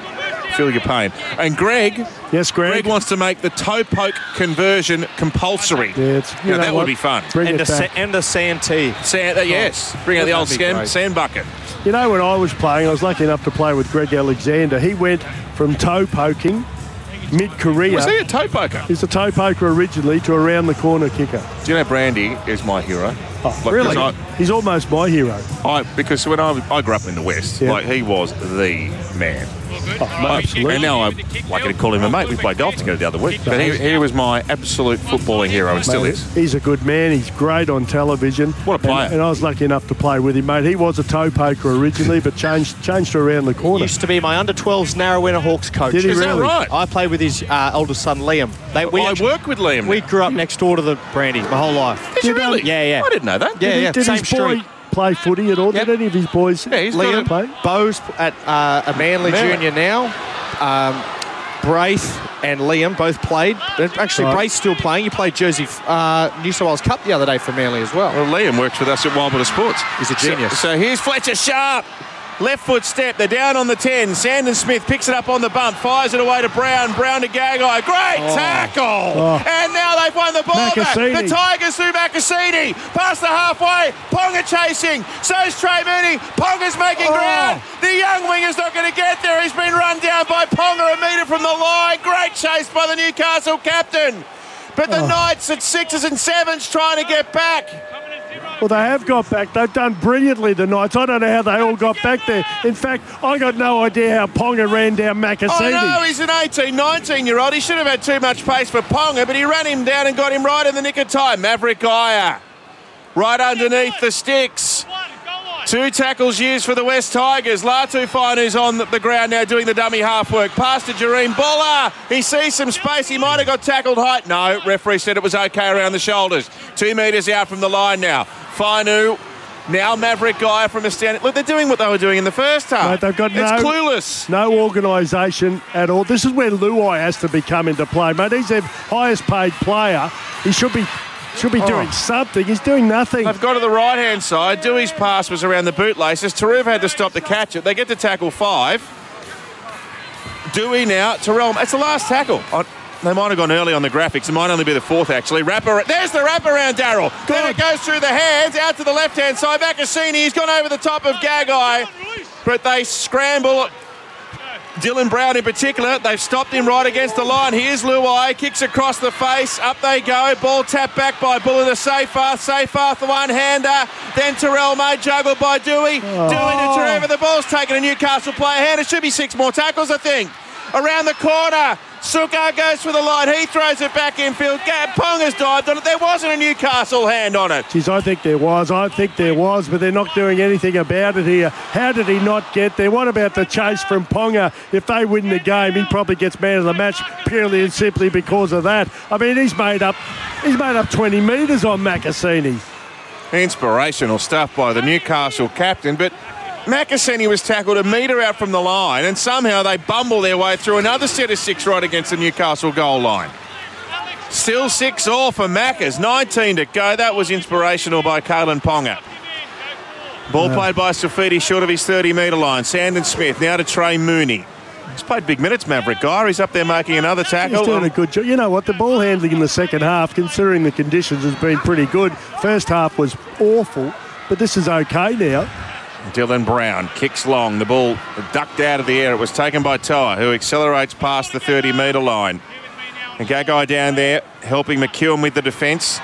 feel your pain. And Greg, yes, Greg, Greg wants to make the toe poke conversion compulsory. Yeah, it's, you now, know that what? would be fun. Bring And it a, sa- back. and a sand tee. Sand, uh, yes, bring out the old That'd be sand, great. sand bucket. You know, when I was playing, I was lucky enough to play with Greg Alexander. He went from toe poking mid-career. Was he a toe poker? He's a toe poker originally to around the corner kicker. Do you know Brandy is my hero? Oh, Like, really? 'cause He's almost my hero. I, I, because when I, I grew up in the West, Yeah. like he was the man. Oh, absolutely. And now I like to call him a mate. We played golf together the other week. But he, he was my absolute footballing hero and still Mate, is. He's a good man. He's great on television. What a player. And, and I was lucky enough to play with him, mate. He was a toe poker originally, but changed changed to around the corner. Used to be my under twelves Narrowinner Hawks coach. Did he Is that really? right? I played with his uh, oldest son, Liam. They, we I actually- work with Liam. We grew up next door to the Brandy my whole life. Did you really? Yeah, yeah. I didn't know that. Yeah, Did, he- yeah. did Same his boy street. play footy at all? Yep. Did any of his boys Yeah, he's got Liam a- play? Bowes at uh, a Manly Manly. Junior now. Um, Braith and Liam both played. Actually, Right. Braith's still playing. He played Jersey uh, New South Wales Cup the other day for Manly as well. Well, Liam works with us at Wild Water Sports. He's a genius. So, so here's Fletcher Sharp. Left foot step. They're down on the ten. Sandon Smith picks it up on the bump. Fires it away to Brown. Brown to Gagai. Great Oh. tackle. Oh. And now they've won the ball Macassini. back. The Tigers through Macassini. Past the halfway. Ponga chasing. So's Trey Mooney. Ponga's making Oh. ground. The young winger's not going to get there. He's been run down by Ponga a metre from the line. Great chase by the Newcastle captain. But the Oh. Knights at sixes and sevens trying to get back. Well, they have got back. They've done brilliantly the Knights. I don't know how they all got back there. In fact, I got no idea how Ponga ran down Macassini. I know, he's an eighteen, nineteen-year-old. He should have had too much pace for Ponga, but he ran him down and got him right in the nick of time. Maverick Geyer, right underneath the sticks. Two tackles used for the West Tigers. Latu Fainu's on the, the ground now doing the dummy half work. Pass to Jareem Buller. He sees some space. He might have got tackled height. No, referee said it was okay around the shoulders. Two metres out from the line now. Fainu. Now Maverick Geyer from a stand. Look, they're doing what they were doing in the first half. Mate, they've got it's no- clueless. No organisation at all. This is where Luai has to be come into play, mate. He's their highest paid player. He should be should be Oh. doing something. He's doing nothing. They've got to the right-hand side. Dewey's pass was around the bootlaces. Taruva had to stop to catch it. They get to tackle five. Dewey now. Terrell. It's the last tackle. Oh, they might have gone early on the graphics. It might only be the fourth, actually. Wrapper. There's the wraparound, Darryl. Then it goes through the hands, out to the left-hand side. Macassini, he's gone over the top of Gagai. But they scramble. Dylan Brown in particular, they've stopped him right against the line. Here's Luai, kicks across the face. Up they go. Ball tapped back by Buller to Seyfarth. Seyfarth, the one-hander. Then Terrell May juggled by Dewey. Oh. Dewey to Trevor. The ball's taken a Newcastle player hand. It should be six more tackles, I think. Around the corner. Sukkar goes for the line. He throws it back infield. Ga- Ponga's dived on it. There wasn't a Newcastle hand on it. Jeez, I think there was. I think there was, but they're not doing anything about it here. How did he not get there? What about the chase from Ponga? If they win the game, he probably gets man of the match purely and simply because of that. I mean, he's made up, he's made up twenty metres on Macassini. Inspirational stuff by the Newcastle captain, but Macassini was tackled a metre out from the line, and somehow they bumble their way through another set of six right against the Newcastle goal line. Still six all for Maccas, nineteen to go. That was inspirational by Kalen Ponga. Ball Yeah. played by Safidi short of his thirty metre line. Sandon Smith now to Trey Mooney. He's played big minutes, Maverick Geyer. He's up there making another tackle. He's doing a good job. You know what? The ball handling in the second half, considering the conditions, has been pretty good. First half was awful, but this is okay now. Dylan Brown kicks long. The ball ducked out of the air. It was taken by Toa, who accelerates past the thirty metre line. And Gagai down there helping McEwen with the defence.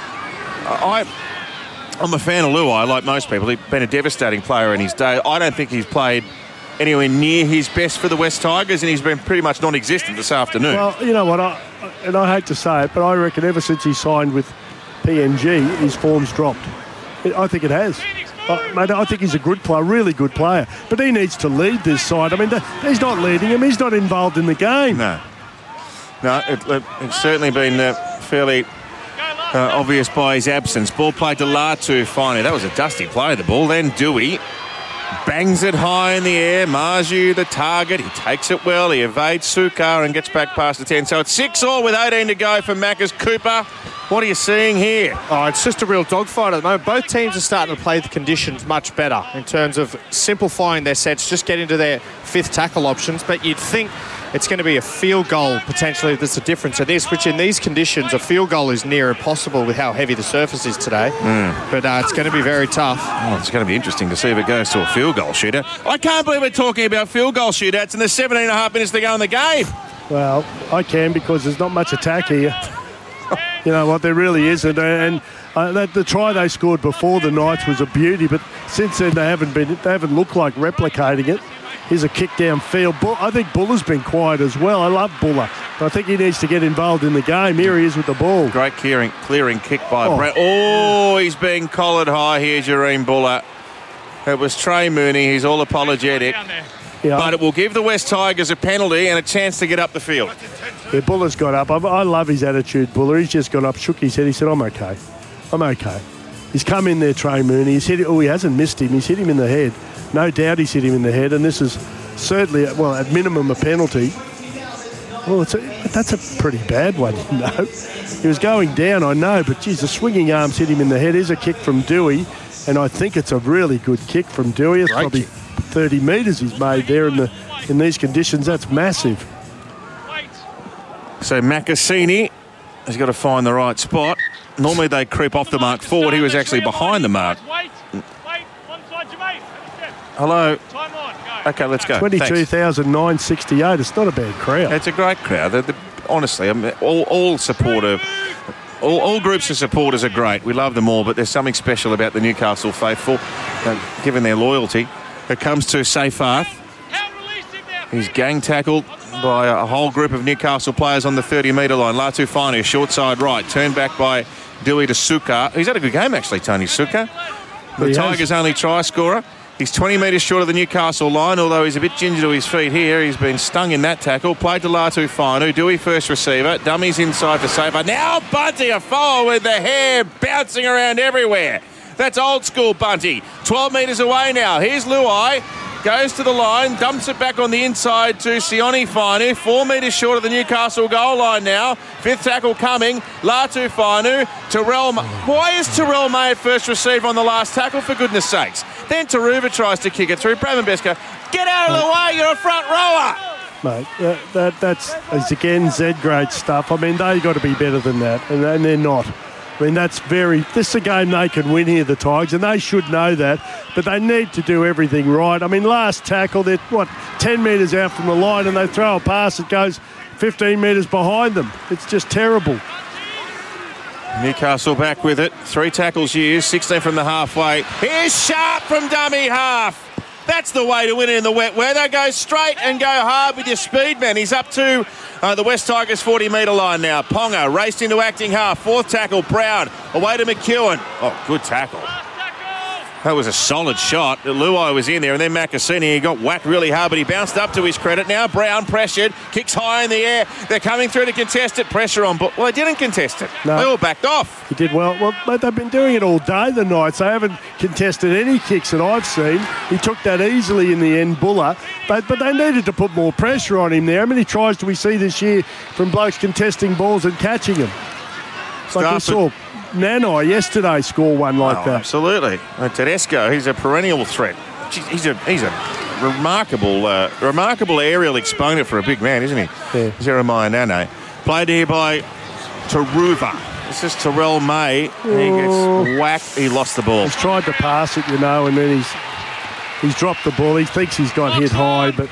I, I'm a fan of Luai, like most people. He's been a devastating player in his day. I don't think he's played anywhere near his best for the West Tigers, and he's been pretty much non-existent this afternoon. Well, you know what? I, and I hate to say it, but I reckon ever since he signed with P N G, his form's dropped. I think it has. I, mate, I think he's a good player, really good player. But he needs to lead this side. I mean, the, he's not leading him. He's not involved in the game. No. No, it, it, it's certainly been uh, fairly uh, obvious by his absence. Ball played to Latu finally. That was a dusty play, the ball. Then Dewey bangs it high in the air. Marju, the target. He takes it well. He evades Sukkar and gets back past the ten. So it's six all with eighteen to go for Maccas. Cooper What are you seeing here? Oh, it's just a real dogfight at the moment. Both teams are starting to play the conditions much better in terms of simplifying their sets, just getting to their fifth tackle options. But you'd think it's going to be a field goal potentially that's the difference of this, which in these conditions, a field goal is near impossible with how heavy the surface is today. Mm. But uh, it's going to be very tough. Oh, it's going to be interesting to see if it goes to a field goal shootout. I can't believe we're talking about field goal shootouts in the seventeen and a half minutes to go in the game. Well, I can because there's not much attack here. You know what, there really isn't. And uh, that, the try they scored before the Knights was a beauty, but since then they haven't been. They haven't looked like replicating it. Here's a kick downfield. Bull, I think Buller's been quiet as well. I love Buller, but I think he needs to get involved in the game. Here he is with the ball. Great clearing, clearing kick by Oh. Brett. Oh, he's being collared high here, Jareen Buller. It was Trey Mooney. He's all apologetic. Yeah. But it will give the West Tigers a penalty and a chance to get up the field. Yeah, Buller's got up. I, I love his attitude, Buller. He's just got up, shook his head. He said, I'm okay. I'm okay. He's come in there, Trey Mooney. He's hit it. Oh, he hasn't missed him. He's hit him in the head. No doubt he's hit him in the head. And this is certainly, well, at minimum, a penalty. Well, it's a, that's a pretty bad one, you know. He was going down, I know, but, geez, the swinging arms hit him in the head. Here's a kick from Dewey, and I think it's a really good kick from Dewey. It's Great probably kick. thirty metres he's made there in the in these conditions. That's massive. So Macassini has got to find the right spot. Normally they creep off the mark forward. He was actually behind the mark. Wait, wait, onside your mate. Hello. Time on, go. Okay, let's go. twenty-two thousand nine hundred sixty-eight. It's not a bad crowd. It's a great crowd. They're, they're, honestly, I mean, all, all supporter, all, all groups of supporters are great. We love them all, but there's something special about the Newcastle faithful, uh, given their loyalty. It comes to Seyfarth. He's gang tackled by a whole group of Newcastle players on the thirty metre line. Latu Finu, short side right, turned back by Dewey to Suka. He's had a good game, actually, Tony Suka. The He has. Tigers' only try scorer. He's twenty metres short of the Newcastle line, although he's a bit ginger to his feet here. He's been stung in that tackle. Played to Latu Finu. Dewey first receiver. Dummies inside for Seyfarth. Now Bunty a foul with the hair bouncing around everywhere. That's old school Bunty. twelve metres away now. Here's Luai. Goes to the line, dumps it back on the inside to Sione Finu. Four metres short of the Newcastle goal line now. Fifth tackle coming. Latu Finu. Terrell. Ma- Why is Terrell May at first receiver on the last tackle, for goodness sakes? Then Taruva tries to kick it through. Bradman Beska, get out of the way. You're a front rower. Mate, that, that, that's, it's again, Z-grade stuff. I mean, they've got to be better than that, and, and they're not. I mean, that's very... This is a game they can win here, the Tigers, and they should know that. But they need to do everything right. I mean, last tackle, they're, what, ten metres out from the line, and they throw a pass that goes fifteen metres behind them. It's just terrible. Newcastle back with it. Three tackles used, sixteen from the halfway. Here's Sharp from dummy half. That's the way to win it in the wet weather. Go straight and go hard with your speed, man. He's up to uh, the West Tigers forty metre line now. Ponga raced into acting half. Fourth tackle, Brown. Away to McEwen. Oh, good tackle. That was a solid shot. Luai was in there, and then Macassini, he got whacked really hard, but he bounced up to his credit. Now Brown pressured, kicks high in the air. They're coming through to contest it. Pressure on, but well, they didn't contest it. No. They all backed off. He did well. Well, mate, they've been doing it all day, the Knights. They haven't contested any kicks that I've seen. He took that easily in the end, Buller. But, but they needed to put more pressure on him there. How many tries do we see this year from blokes contesting balls and catching them? Like we saw Nanai yesterday score one like Oh, that. absolutely. Uh, Tedesco, he's a perennial threat. Jeez, He's a he's a remarkable uh, remarkable aerial exponent for a big man, isn't he? Yeah. Jeremiah Nane. Played here by Taruva. This is Terrell May. He Oh. gets whacked. He lost the ball. He's tried to pass it, you know, and then he's he's dropped the ball. He thinks he's got hit high, but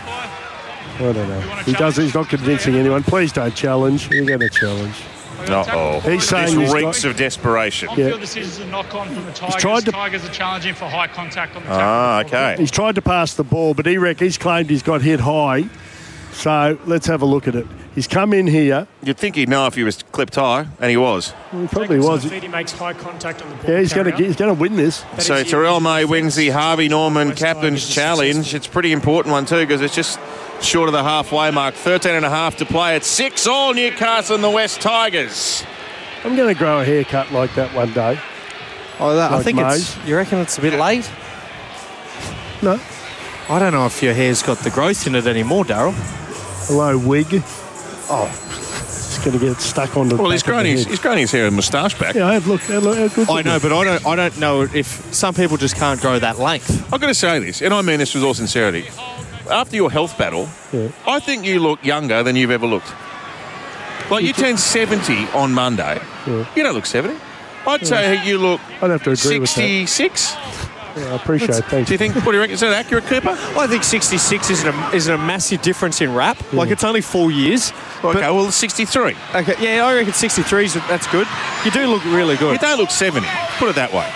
I don't know. He does. He's not convincing anyone. Please don't challenge. You're going to challenge. Uh-oh. He's saying this he's reeks got- of desperation. Yeah. On-field decisions and knock-on from the Tigers. tried to- Tigers are challenging for high contact on the tackle. Ah, okay. He's tried to pass the ball, but he reckons he's claimed he's got hit high. So let's have a look at it. He's come in here. You'd think he'd know if he was clipped high, and he was. Well, he probably was. He makes high contact on the ball. Yeah, he's going to he's going to win this. So Terrell May wins the Harvey Norman Captain's Challenge. It's a pretty important one too, because it's just short of the halfway mark. thirteen and a half to play. It's six all Newcastle and the West Tigers. I'm going to grow a haircut like that one day. Oh, that, I Like think Mays. it's... You reckon it's a bit late? No. I don't know if your hair's got the growth in it anymore, Daryl. Hello, wig. Oh, going to get stuck on the. Well, back he's of the grown his head. he's grown his hair and moustache back. Yeah, I have look. How, how good I know, but I don't. I don't know if some people just can't grow that length. I've got to say this, and I mean this with all sincerity. After your health battle, Yeah. I think you look younger than you've ever looked. Like, you turned seventy on Monday. Yeah. You don't look seventy. I'd say you look I'd have to agree with that. sixty-six. Yeah, I appreciate it. Thank Do you think, what do you reckon? Is that accurate, Cooper? I think sixty-six isn't a, isn't a massive difference in rap. Like, it's only four years. Okay, well, sixty-three. Okay, yeah, I reckon sixty-three is that's good. You do look really good. You don't look seventy. Put it that way.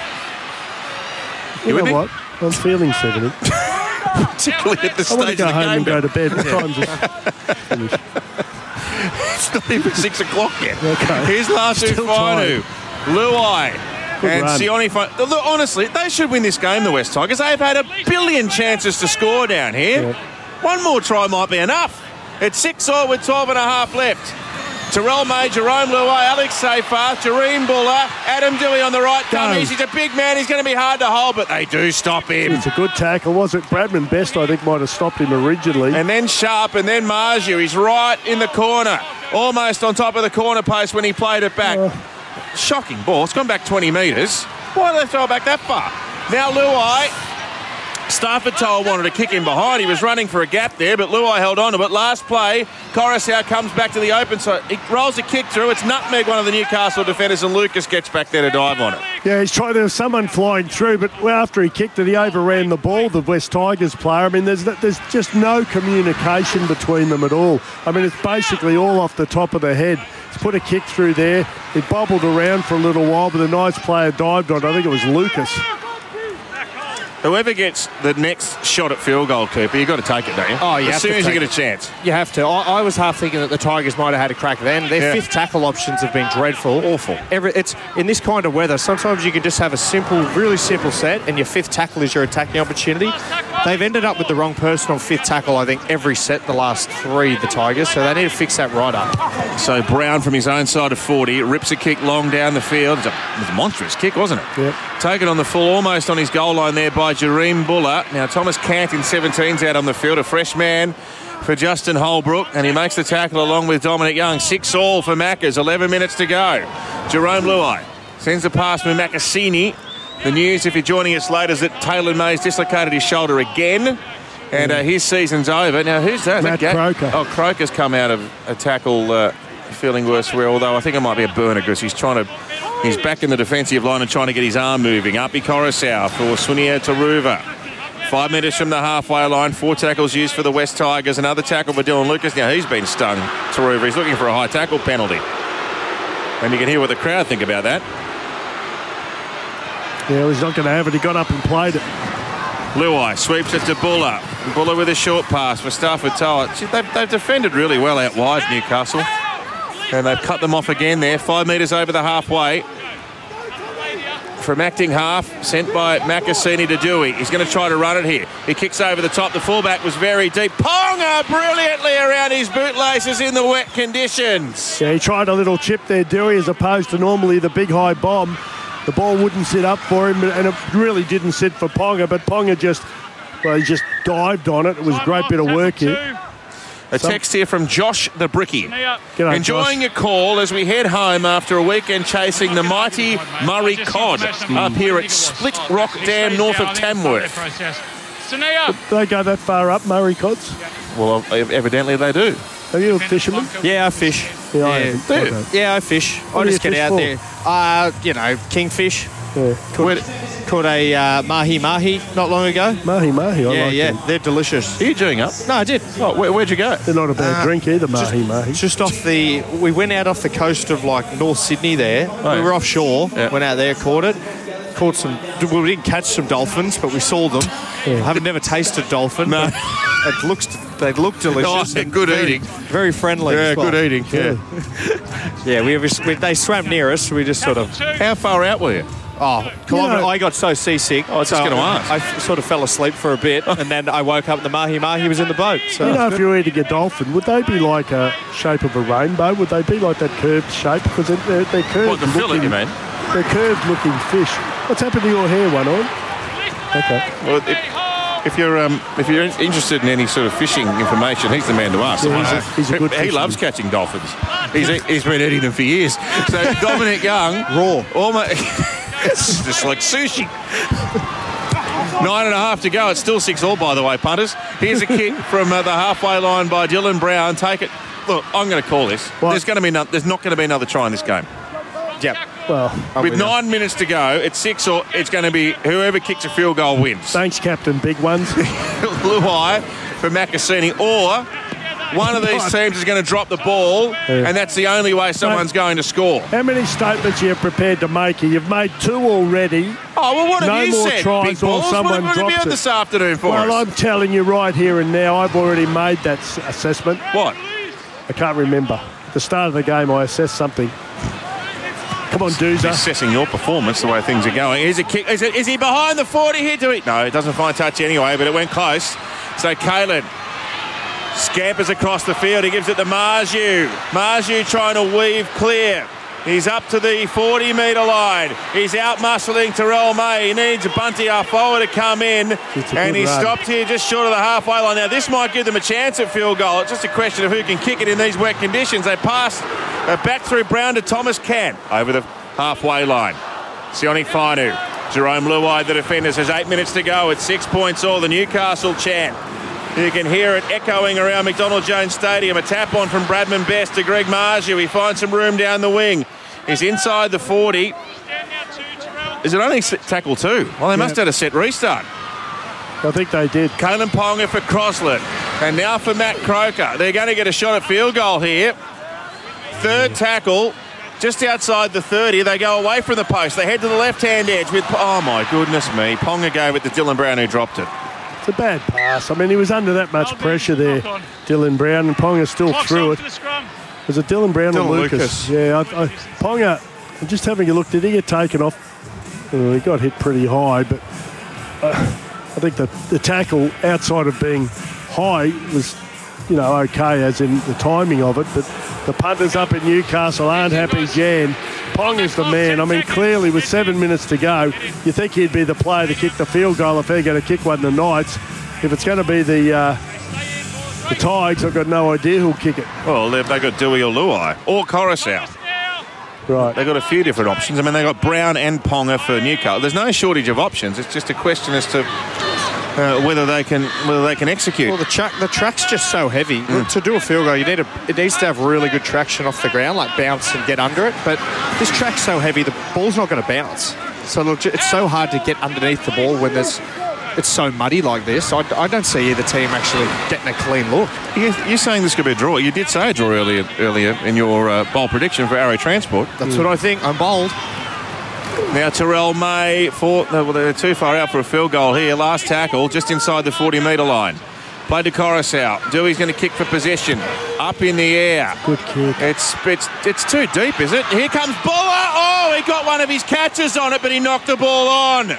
You, with know me? what? I'm feeling seventy. Particularly at the I want to stage go of the home game. and go now. to bed. What time's it? Finished. It's not even six o'clock yet. Okay. Here's Lasu Still Fainu, Luai, Good and run. Sione Fainu. Look, honestly, they should win this game, the West Tigers. They've had a billion chances to score down here. Yeah. One more try might be enough. It's six all with twelve and a half left. Terrell May, Jerome Luai, Alex Seyfarth, Jareem Buller, Adam Dewey on the right dummies. He's a big man. He's going to be hard to hold, but they do stop him. It's a good tackle, was it? Bradman Best, I think, might have stopped him originally. And then Sharp, and then Marju. He's right in the corner, almost on top of the corner post when he played it back. Uh, Shocking ball. It's gone back twenty metres. Why did they throw it back that far? Now Luai. Stafford Toll wanted to kick him behind. He was running for a gap there, but Luai held on to it. Last play, Coruscant comes back to the open, so he rolls a kick through. It's nutmeg one of the Newcastle defenders, and Lucas gets back there to dive on it. Yeah, he's trying. There was someone flying through, but after he kicked it, he overran the ball, the West Tigers player. I mean, there's there's just no communication between them at all. I mean, it's basically all off the top of the head. He's put a kick through there. It bobbled around for a little while, but a nice player dived on it. I think it was Lucas. Whoever gets the next shot at field goal, Cooper, you've got to take it, don't you? Oh, you As have soon to as you take get a chance. You have to. I, I was half thinking that the Tigers might have had a crack then. Their Yeah. fifth tackle options have been dreadful. Awful. Every, it's in this kind of weather, sometimes you can just have a simple, really simple set, and your fifth tackle is your attacking opportunity. They've ended up with the wrong person on fifth tackle, I think, every set the last three, the Tigers, so they need to fix that right up. So Brown from his own side of forty rips a kick long down the field. It was a, it was a monstrous kick, wasn't it? Yep. Taken on the full, almost on his goal line there by Jareem Buller. Now Thomas Cant in seventeen's out on the field, a fresh man for Justin Holbrook, and he makes the tackle along with Dominic Young. Six all for Maccas, eleven minutes to go. Jerome Luai sends the pass with Macassini. The news, if you're joining us late, is that Taylor May's dislocated his shoulder again, and uh, his season's over. Now, who's that? Is Matt that Ga- Croker. Oh, Croker's come out of a tackle uh, feeling worse for, although I think it might be a burner because he's trying to, he's back in the defensive line and trying to get his arm moving. Api Coruscant for Sunia Taruva. Five metres from the halfway line, four tackles used for the West Tigers. Another tackle for Dylan Lucas. Now he's been stung, Taruva. He's looking for a high tackle penalty. And you can hear what the crowd think about that. Yeah, well, he's not going to have it. He got up and played it. Luai sweeps it to Buller. Buller with a short pass for Stafford Toll. They've, they've defended really well out wide, Newcastle. And they've cut them off again there. Five metres over the halfway. From acting half, sent by Macassini to Dewey. He's going to try to run it here. He kicks over the top. The fullback was very deep. Ponga brilliantly around his bootlaces in the wet conditions. Yeah, he tried a little chip there, Dewey, as opposed to normally the big high bomb. The ball wouldn't sit up for him, and it really didn't sit for Ponga, but Ponga just, well, he just dived on it. It was a great bit of work here. A text here from Josh the Bricky. G'day, Enjoying Josh. your call as we head home after a weekend chasing the mighty Murray Cod up here at Split Rock Dam north of Tamworth. Do they go that far up, Murray Cods? Well, evidently they do. Are you a fisherman? Yeah, I fish. Yeah, I yeah, haven't. I don't. yeah I fish. What I do just you get fish out for? there. Uh, you know, kingfish. Yeah. Caught, caught a uh, mahi-mahi not long ago. Mahi-mahi, I yeah, like yeah, them. they're delicious. Are you doing up? No, I did. Oh, where, where'd you go? They're not a bad Uh, drink either, mahi-mahi. Just off the, we went out off the coast of like North Sydney there. Oh, we yeah. were offshore, Yeah. went out there, caught it. Caught some, well, we didn't catch some dolphins, but we saw them. Yeah. I haven't never tasted dolphin. No. But it looks, they look delicious. Oh, and good very, eating. Very friendly. Yeah, as well. good eating. Yeah. Yeah, we, we they swam near us. We just sort of. How far out were you? Oh, kilometre, know- I got so seasick. I was just gonna ask. I f- sort of fell asleep for a bit, and then I woke up and the mahi-mahi was in the boat. So You know, if you're eating a dolphin, would they be like a shape of a rainbow? Would they be like that curved shape? Because they're, they're, they're curved What, the fillet, looking, you mean? They're curved looking fish. What's happened to your hair, one on? Okay. Well, if, if you're um, if you're interested in any sort of fishing information, he's the man to ask. Yeah, he's a- he's a good he fisherman. loves catching dolphins. He's, he's been eating them for years. So Dominic Young, Raw. almost, it's just like sushi. Nine and a half to go. It's still six all, by the way, punters. Here's a kick from uh, the halfway line by Dylan Brown. Take it. Look, I'm going to call this. What? There's going to be no, there's not going to be another try in this game. Yep. Well, With nine minutes to go, it's six or it's going to be whoever kicks a field goal wins. Thanks, Captain Big Ones. Luai for Macassini, or one of these teams is going to drop the ball, and that's the only way someone's going to score. How many statements are you prepared to make? You've made two already. Oh, well, what no have you more said, tries Big or Balls? someone What have you drops had it. this afternoon for Well, us? I'm telling you right here and now, I've already made that s- assessment. What? I can't remember. At the start of the game, I assessed something. Come on, Doozer. Assessing your performance, the way things are going. Here's a kick. Is, it, is he behind the forty here? Do he? No, it doesn't find touch anyway, but it went close. So Kalen scampers across the field. He gives it to Marju. Marju trying to weave clear. He's up to the forty metre line. He's out muscling Terrell May. He needs Bunty Afoa to come in. And he's run. stopped here just short of the halfway line. Now, this might give them a chance at field goal. It's just a question of who can kick it in these wet conditions. They pass uh, back through Brown to Thomas Can over the halfway line. Sione Fainu. Jerome Luai, the defender, says eight minutes to go. It's six points all. The Newcastle chant. You can hear it echoing around McDonald Jones Stadium. A tap on from Bradman Best to Greg Marju. He finds some room down the wing. He's inside the forty. Is it only s- tackle two? Well, they must have had a set restart. I think they did. Kalen Ponga for Crossland. And now for Matt Croker. They're going to get a shot at field goal here. Third tackle. Just outside the thirty, they go away from the post. They head to the left-hand edge with... Oh, my goodness me. Ponga gave it to Dylan Brown, who dropped it. It's a bad pass. I mean, he was under that much pressure there, Dylan Brown, and Ponga still threw it. Was it Dylan Brown Dylan or Lucas? Lucas. Yeah, I, I, Ponga, I'm just having a look. Did he get taken off? Oh, he got hit pretty high, but uh, I think the, the tackle, outside of being high, was, you know, okay as in the timing of it, but the punters up in Newcastle aren't happy. Jan, Ponga's the man. I mean, clearly with seven minutes to go, you think he'd be the player to kick the field goal if they're going to kick one the Knights. If it's going to be the uh, the Tigers, I've got no idea who'll kick it. Well, they've they got Dewey or Luai or Coruscant. Right. They've got a few different options. I mean, they've got Brown and Ponga for Newcastle. There's no shortage of options. It's just a question as to uh, whether they can whether they can execute. Well, the, tra- the track's just so heavy. To do a field goal, you need a, it needs to have really good traction off the ground, like bounce and get under it. But this track's so heavy, the ball's not going to bounce. So look, it's so hard to get underneath the ball when there's it's so muddy like this. I, I don't see either team actually getting a clean look. You- You're saying this could be a draw. You did say a draw earlier earlier in your uh, bold prediction for Arrow Transport. That's what I think. I'm bold. Now Terrell May, for, no, well, they're too far out for a field goal here. Last tackle, just inside the forty metre line. Played to Coruscant. Dewey's going to kick for possession. Up in the air. Good kick. It's it's it's too deep, is it? Here comes Buller. Oh, he got one of his catches on it, but he knocked the ball on.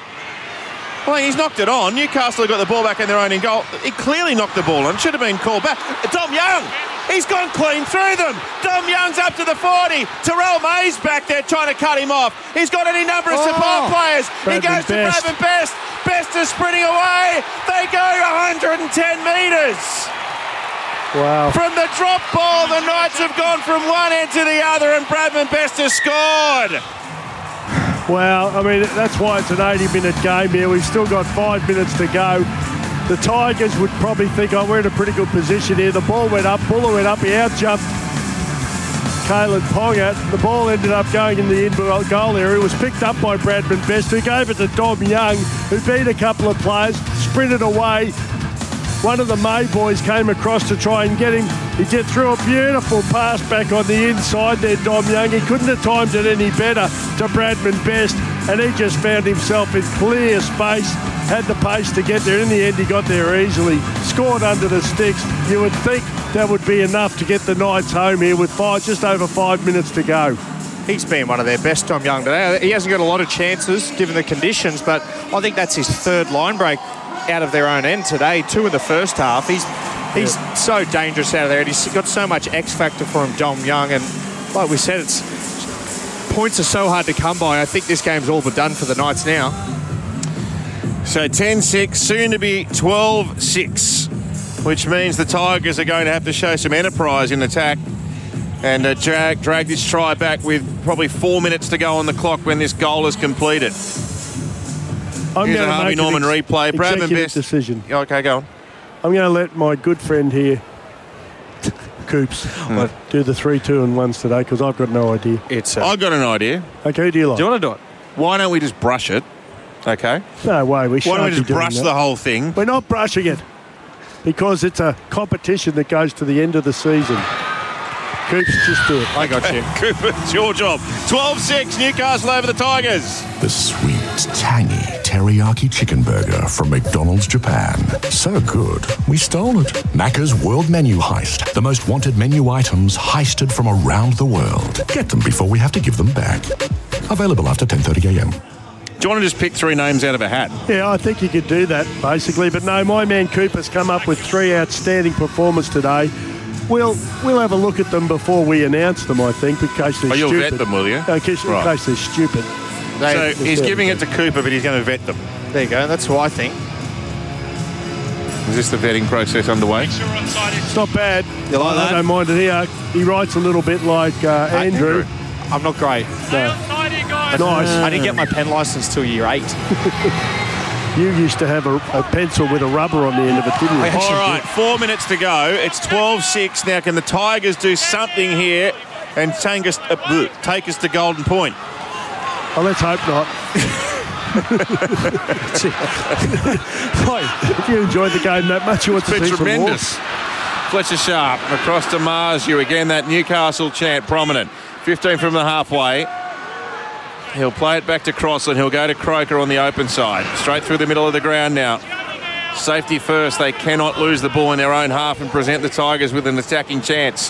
Well, he's knocked it on. Newcastle got the ball back in their own in goal. He clearly knocked the ball on. Should have been called back. Dom Young, he's gone clean through them. Dom Young's up to the forty. Terrell May's back there trying to cut him off. He's got any number of Oh. support players. He Bradman goes to Best. Bradman Best. Best is sprinting away. They go one hundred ten metres. Wow. From the drop ball, the Knights have gone from one end to the other, and Bradman Best has scored. Well, I mean, that's why it's an eighty-minute game here. We've still got five minutes to go. The Tigers would probably think, oh, we're in a pretty good position here. The ball went up, Buller went up, he out-jumped Kalen Ponga. The ball ended up going in the in goal area. It was picked up by Bradman Best, who gave it to Dom Young, who beat a couple of players, sprinted away. One of the May boys came across to try and get him. He did threw a beautiful pass back on the inside there, Dom Young. He couldn't have timed it any better to Bradman Best, and he just found himself in clear space, had the pace to get there. In the end, he got there easily, scored under the sticks. You would think that would be enough to get the Knights home here with five, just over five minutes to go. He's been one of their best, Dom Young, today. He hasn't got a lot of chances given the conditions, but I think that's his third line break out of their own end today, two in the first half. He's he's yeah. so dangerous out of there, and he's got so much X factor for him, Dom Young, and like we said, it's points are so hard to come by. I think this game's all but done for the Knights now. So ten six, soon to be twelve six, which means the Tigers are going to have to show some enterprise in attack and uh, drag, drag this try back with probably four minutes to go on the clock when this goal is completed. I'm Here's going a to Harvey make Norman an ex- replay. Bradman executive Best. decision. Okay, go on. I'm going to let my good friend here, Coops, Hmm. do the three, two, and ones today because I've got no idea. It's. I've got an idea. Okay, who do you like? Do you want to do it? Why don't we just brush it? Okay. No way. We Why don't we shan't be just doing brush that. the whole thing? We're not brushing it because it's a competition that goes to the end of the season. Coops, just do it. I got you. Cooper, it's your job. twelve six, Newcastle over the Tigers. The sweet, tangy teriyaki chicken burger from McDonald's Japan. So good, we stole it. Macca's World Menu Heist. The most wanted menu items heisted from around the world. Get them before we have to give them back. Available after ten thirty a m. Do you want to just pick three names out of a hat? Yeah, I think you could do that, basically. But no, my man Cooper's come up with three outstanding performers today. We'll we'll have a look at them before we announce them, I think, in case they're Oh, you'll stupid. vet them, will you? In case, in Right. case they're stupid. So he's giving it to Cooper, but he's going to vet them. There you go. That's what I think. Is this the vetting process underway? It's not bad. You like I that? don't mind it here. He writes a little bit like uh, Andrew. I'm not great. No. Nice. I didn't get my pen license till year eight. You used to have a, a pencil with a rubber on the end of it, didn't you? All right, four minutes to go. It's twelve six. Now, can the Tigers do something here and take us, uh, bleh, take us to Golden Point? Oh, let's hope not. Boy, if you enjoyed the game that much, you want to It's see been some more. tremendous. Fletcher Sharp across to Marzu. Again, that Newcastle chant prominent. fifteen from the halfway. He'll play it back to Crossland. He'll go to Croker on the open side. Straight through the middle of the ground now. Safety first. They cannot lose the ball in their own half and present the Tigers with an attacking chance.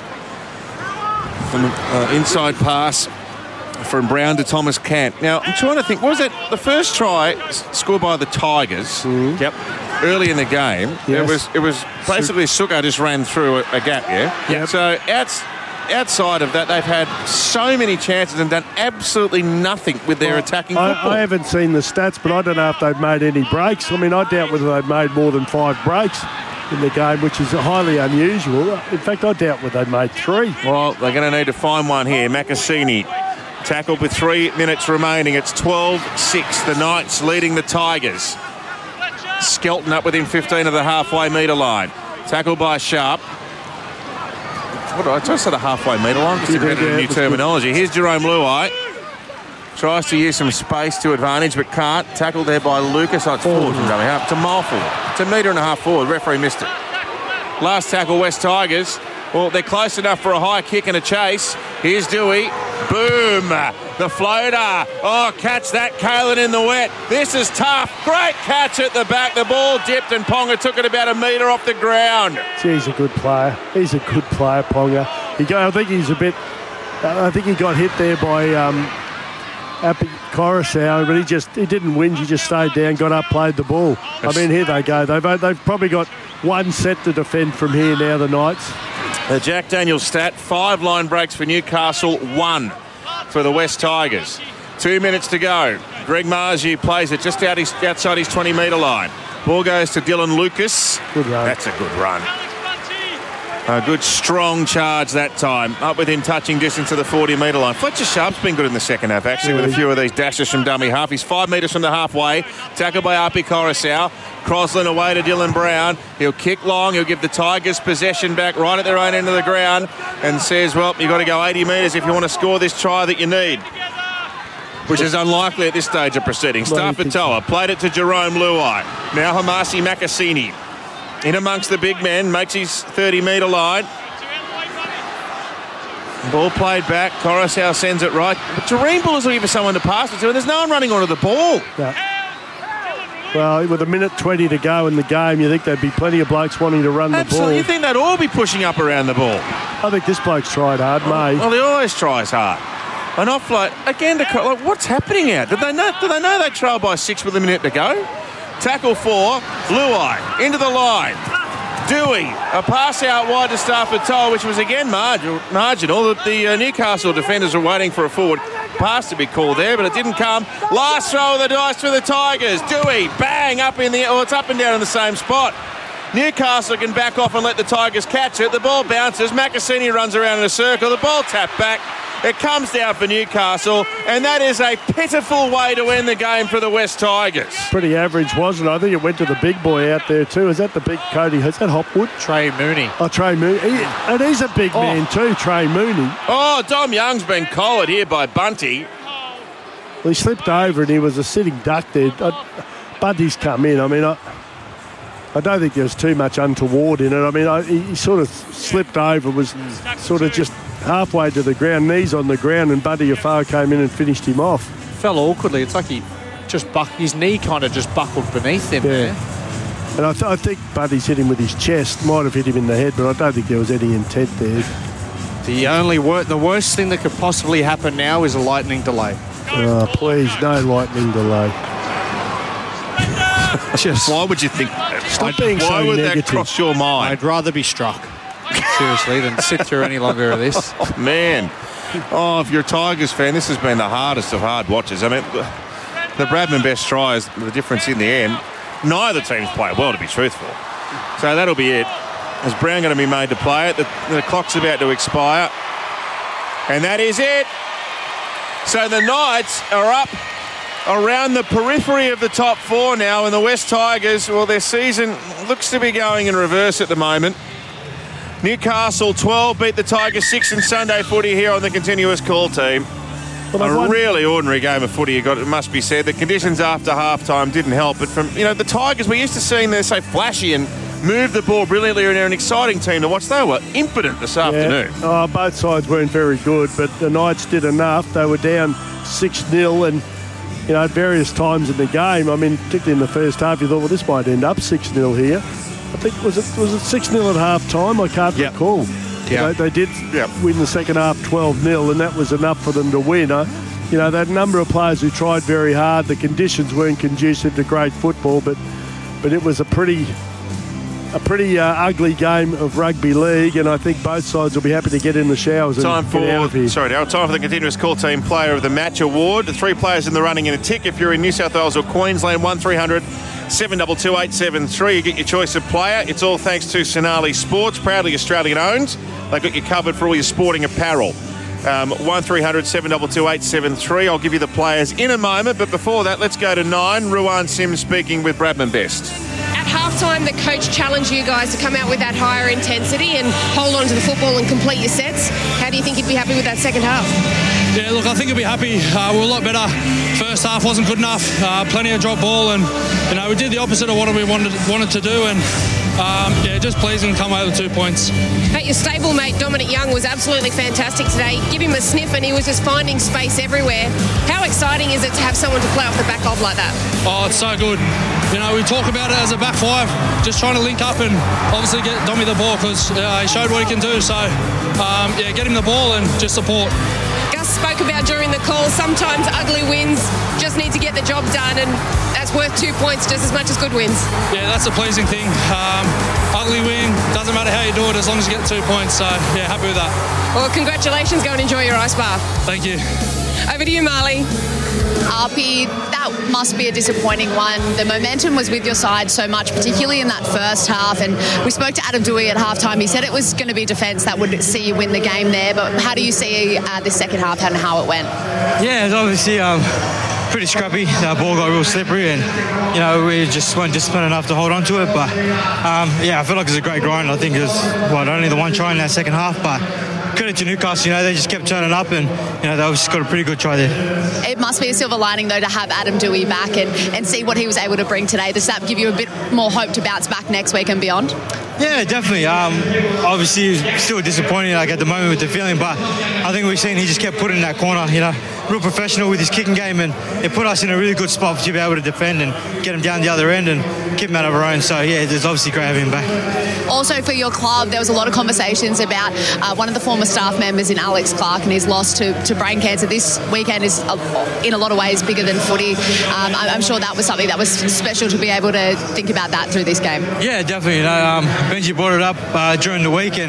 From uh, inside pass from Brown to Thomas Cant. Now, I'm trying to think, what was it? The first try s- scored by the Tigers. Yep. Early in the game, it Yes. was it was basically Sukkar just ran through a, a gap, yeah? Yep. So outs, outside of that, they've had so many chances and done absolutely nothing with their attacking football. I, I haven't seen the stats, but I don't know if they've made any breaks. I mean, I doubt whether they've made more than five breaks in the game, which is highly unusual. In fact, I doubt whether they've made three. Well, they're going to need to find one here. Macassini tackled with three minutes remaining. It's twelve six. The Knights leading the Tigers. Skelton up within fifteen of the halfway metre line. Tackled by Sharp. What did I just said a halfway metre line? Just You did, invented yeah, a new it was terminology. Here's Jerome Luai. Tries to use some space to advantage, but can't. Tackled there by Lucas. Oh, it's forward from dummy half. It's a mile forward. It's a metre and a half forward. Referee missed it. Last tackle, West Tigers. Well, they're close enough for a high kick and a chase. Here's Dewey. Boom. The floater. Oh, catch that, Kalen in the wet. This is tough. Great catch at the back. The ball dipped and Ponga took it about a metre off the ground. Gee, he's a good player. He's a good player, Ponga. He go, I think he's a bit... I think he got hit there by um, Appy Coruscant, but he just he didn't whinge. He just stayed down, got up, played the ball. I mean, here they go. They've, they've probably got one set to defend from here now, the Knights. The Jack Daniels stat, five line breaks for Newcastle, one for the West Tigers. Two minutes to go. Greg Marzu plays it just out his, outside his twenty metre line. Ball goes to Dylan Lucas. Good run. That's a good run. A good strong charge that time. Up within touching distance of the forty metre line. Fletcher Sharp's been good in the second half, actually, with a few of these dashes from dummy half. He's five metres from the halfway. Tackled by Api Coruscant. Crossland away to Dylan Brown. He'll kick long. He'll give the Tigers possession back right at their own end of the ground and says, well, you've got to go eighty metres if you want to score this try that you need. Which is unlikely at this stage of proceedings. Starfatoa played it to Jerome Luai. Now Hamasi Macassini. In amongst the big men, makes his thirty metre line. Ball played back. Coruscant sends it right. But Jareen Buller's looking for someone to pass it to, and there's no one running onto the ball. Yeah. Well, with a minute twenty to go in the game, you think there'd be plenty of blokes wanting to run Absolutely. You the ball. think they'd all be pushing up around the ball? I think this bloke's tried hard, mate. Well, he always tries hard. An offload again. To, like, what's happening out? Did they know? Did they know they trailed by six with a minute to go? Tackle four. Luai into the line. Dewey, a pass out wide to Starfatoa, which was again marginal. marginal. The, the uh, Newcastle defenders were waiting for a forward pass to be called there, but it didn't come. Last throw of the dice for the Tigers. Dewey, bang, up in the... Oh, it's up and down in the same spot. Newcastle can back off and let the Tigers catch it. The ball bounces. Macassini runs around in a circle. The ball tapped back. It comes down for Newcastle, and that is a pitiful way to end the game for the West Tigers. Pretty average, wasn't it? I think it went to the big boy out there too. Is that the big Cody? Is that Hopwood? Trey Mooney. Oh, Trey Mooney. He, and he's a big Oh. man too, Trey Mooney. Oh, Dom Young's been collared here by Bunty. Well, he slipped over and he was a sitting duck there. I, Bunty's come in. I mean, I, I don't think there was too much untoward in it. I mean, I, he, he sort of slipped over, was sort of just halfway to the ground, knees on the ground, and Buddy Afar came in and finished him off. Fell awkwardly. It's like he just buck his knee kind of just buckled beneath him. Yeah. There. And I, th- I think Buddy's hit him with his chest. Might have hit him in the head, but I don't think there was any intent there. The only wor- the worst thing that could possibly happen now is a lightning delay. Oh, please, no lightning delay. Just why would you think that? Stop being why so would negative. that cross your mind? I'd rather be struck, seriously, than sit through any longer of this. Oh, man. Oh, if you're a Tigers fan, this has been the hardest of hard watches. I mean, the Bradman best tries, the difference in the end, neither teams play well, to be truthful. So that'll be it. Is Brown going to be made to play it? The, the clock's about to expire. And that is it. So the Knights are up around the periphery of the top four now, and the West Tigers, well, their season looks to be going in reverse at the moment. Newcastle twelve beat the Tigers six in Sunday footy here on the Continuous Call team. Well, a won- really ordinary game of footy, you got it must be said. The conditions after half-time didn't help, but from, you know, the Tigers, we're used to seeing them so flashy and move the ball brilliantly, and they're an exciting team to watch. They were impotent this afternoon. Oh, both sides weren't very good, but the Knights did enough. They were down six nil, and, you know, at various times in the game, I mean, particularly in the first half, you thought, well, this might end up six nil here. I think, was it was it six nil at half-time? I can't Yep. recall. Yep. They, they did Yep. win the second half twelve nil, and that was enough for them to win. I, you know, that number of players who tried very hard. The conditions weren't conducive to great football, but but it was a pretty a pretty uh, ugly game of rugby league, and I think both sides will be happy to get in the showers and Time get out of for here. sorry, now time for the Continuous Call Team Player of the Match Award. The three players in the running in a tick. If you're in New South Wales or Queensland, one three hundred seven two two eight seven three. You get your choice of player. It's all thanks to Sonali Sports, proudly Australian owned. They've got you covered for all your sporting apparel. Um, one three hundred seven two two eight seven three. I'll give you the players in a moment, but before that, let's go to nine. Ruan Sims speaking with Bradman Best. At halftime, the coach challenged you guys to come out with that higher intensity and hold on to the football and complete your sets. How do you think you'd be happy with that second half? Yeah, look, I think he'll be happy. Uh, we're a lot better. First half wasn't good enough. Uh, plenty of drop ball, and you know we did the opposite of what we wanted wanted to do. And um, yeah, just pleasing to come away with two points. Hey, your stablemate Dominic Young was absolutely fantastic today. Give him a sniff, and he was just finding space everywhere. How exciting is it to have someone to play off the back of like that? Oh, it's so good. You know, we talk about it as a back five, just trying to link up and obviously get Dommy the ball because uh, he showed what he can do. So um, yeah, get him the ball and just support. Gus spoke about during the call, sometimes ugly wins just need to get the job done, and that's worth two points just as much as good wins. Yeah, that's a pleasing thing. Um, ugly win, doesn't matter how you do it as long as you get two points. So yeah, happy with that. Well, congratulations. Go and enjoy your ice bath. Thank you. Over to you, Marley. R P, that must be a disappointing one. The momentum was with your side so much, particularly in that first half. And we spoke to Adam Dewey at halftime. He said it was going to be defence that would see you win the game there. But how do you see uh, the second half and how it went? Yeah, it's obviously um, pretty scrappy. The ball got real slippery, and you know we just weren't disciplined enough to hold on to it. But um, yeah, I feel like it was a great grind. I think it was what only the one try in that second half, but credit to Newcastle, you know, they just kept turning up, and you know they obviously got a pretty good try there. It must be a silver lining though to have Adam Dewey back and, and see what he was able to bring today. Does that give you a bit more hope to bounce back next week and beyond? Yeah, definitely. Um, obviously, still disappointing like at the moment with the feeling, but I think we've seen he just kept putting in that corner. You know, real professional with his kicking game, and it put us in a really good spot to be able to defend and get him down the other end and keep him out of our own. So yeah, it's obviously great having him back. Also for your club, there was a lot of conversations about uh, one of the former staff members in Alex Clark and his loss to, to brain cancer. This weekend is uh, in a lot of ways bigger than footy. Um, I'm sure that was something that was special to be able to think about that through this game. Yeah, definitely. You know, um, Benji brought it up uh, during the week, and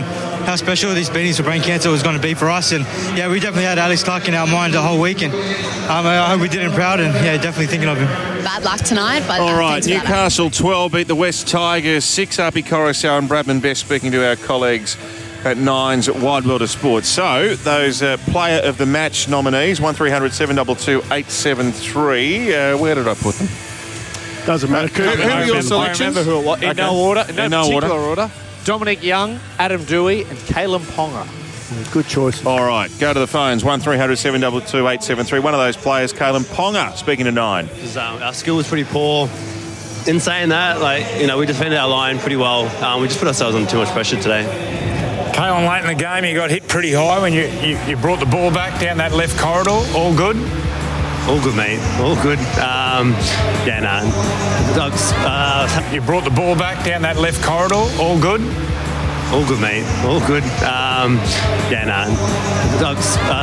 how special these beatings for brain cancer was going to be for us. And yeah, we definitely had Alex Clark in our mind the whole week, and um, I hope we did him proud. And yeah, definitely thinking of him. Bad luck tonight, but all uh, right. thanks for that. Newcastle twelve beat the West Tigers six. Arpi Coruscant and Bradman Best speaking to our colleagues at Nine's Wide World of Sports. So those uh, player of the match nominees: one three hundred seven two two eight seven three. Uh, where did I put them? Doesn't matter. Who, who are your selections? I remember who it was. In Okay. no order. In no, In no particular order. order. Dominic Young, Adam Dewey, and Kalen Ponga. Good choice. All right, go to the phones. one three hundred seven two two eight seven three. One of those players, Kalen Ponga, speaking to Nine. Um, our skill was pretty poor. In saying that, like, you know, we defended our line pretty well. Um, we just put ourselves under too much pressure today. Kalen, late in the game, you got hit pretty high when you, you, you brought the ball back down that left corridor. All good? All good, mate. All good. Um, yeah, nah. Uh, you brought the ball back down that left corridor. All good? All good, mate. All good. Um, yeah, nah. Uh,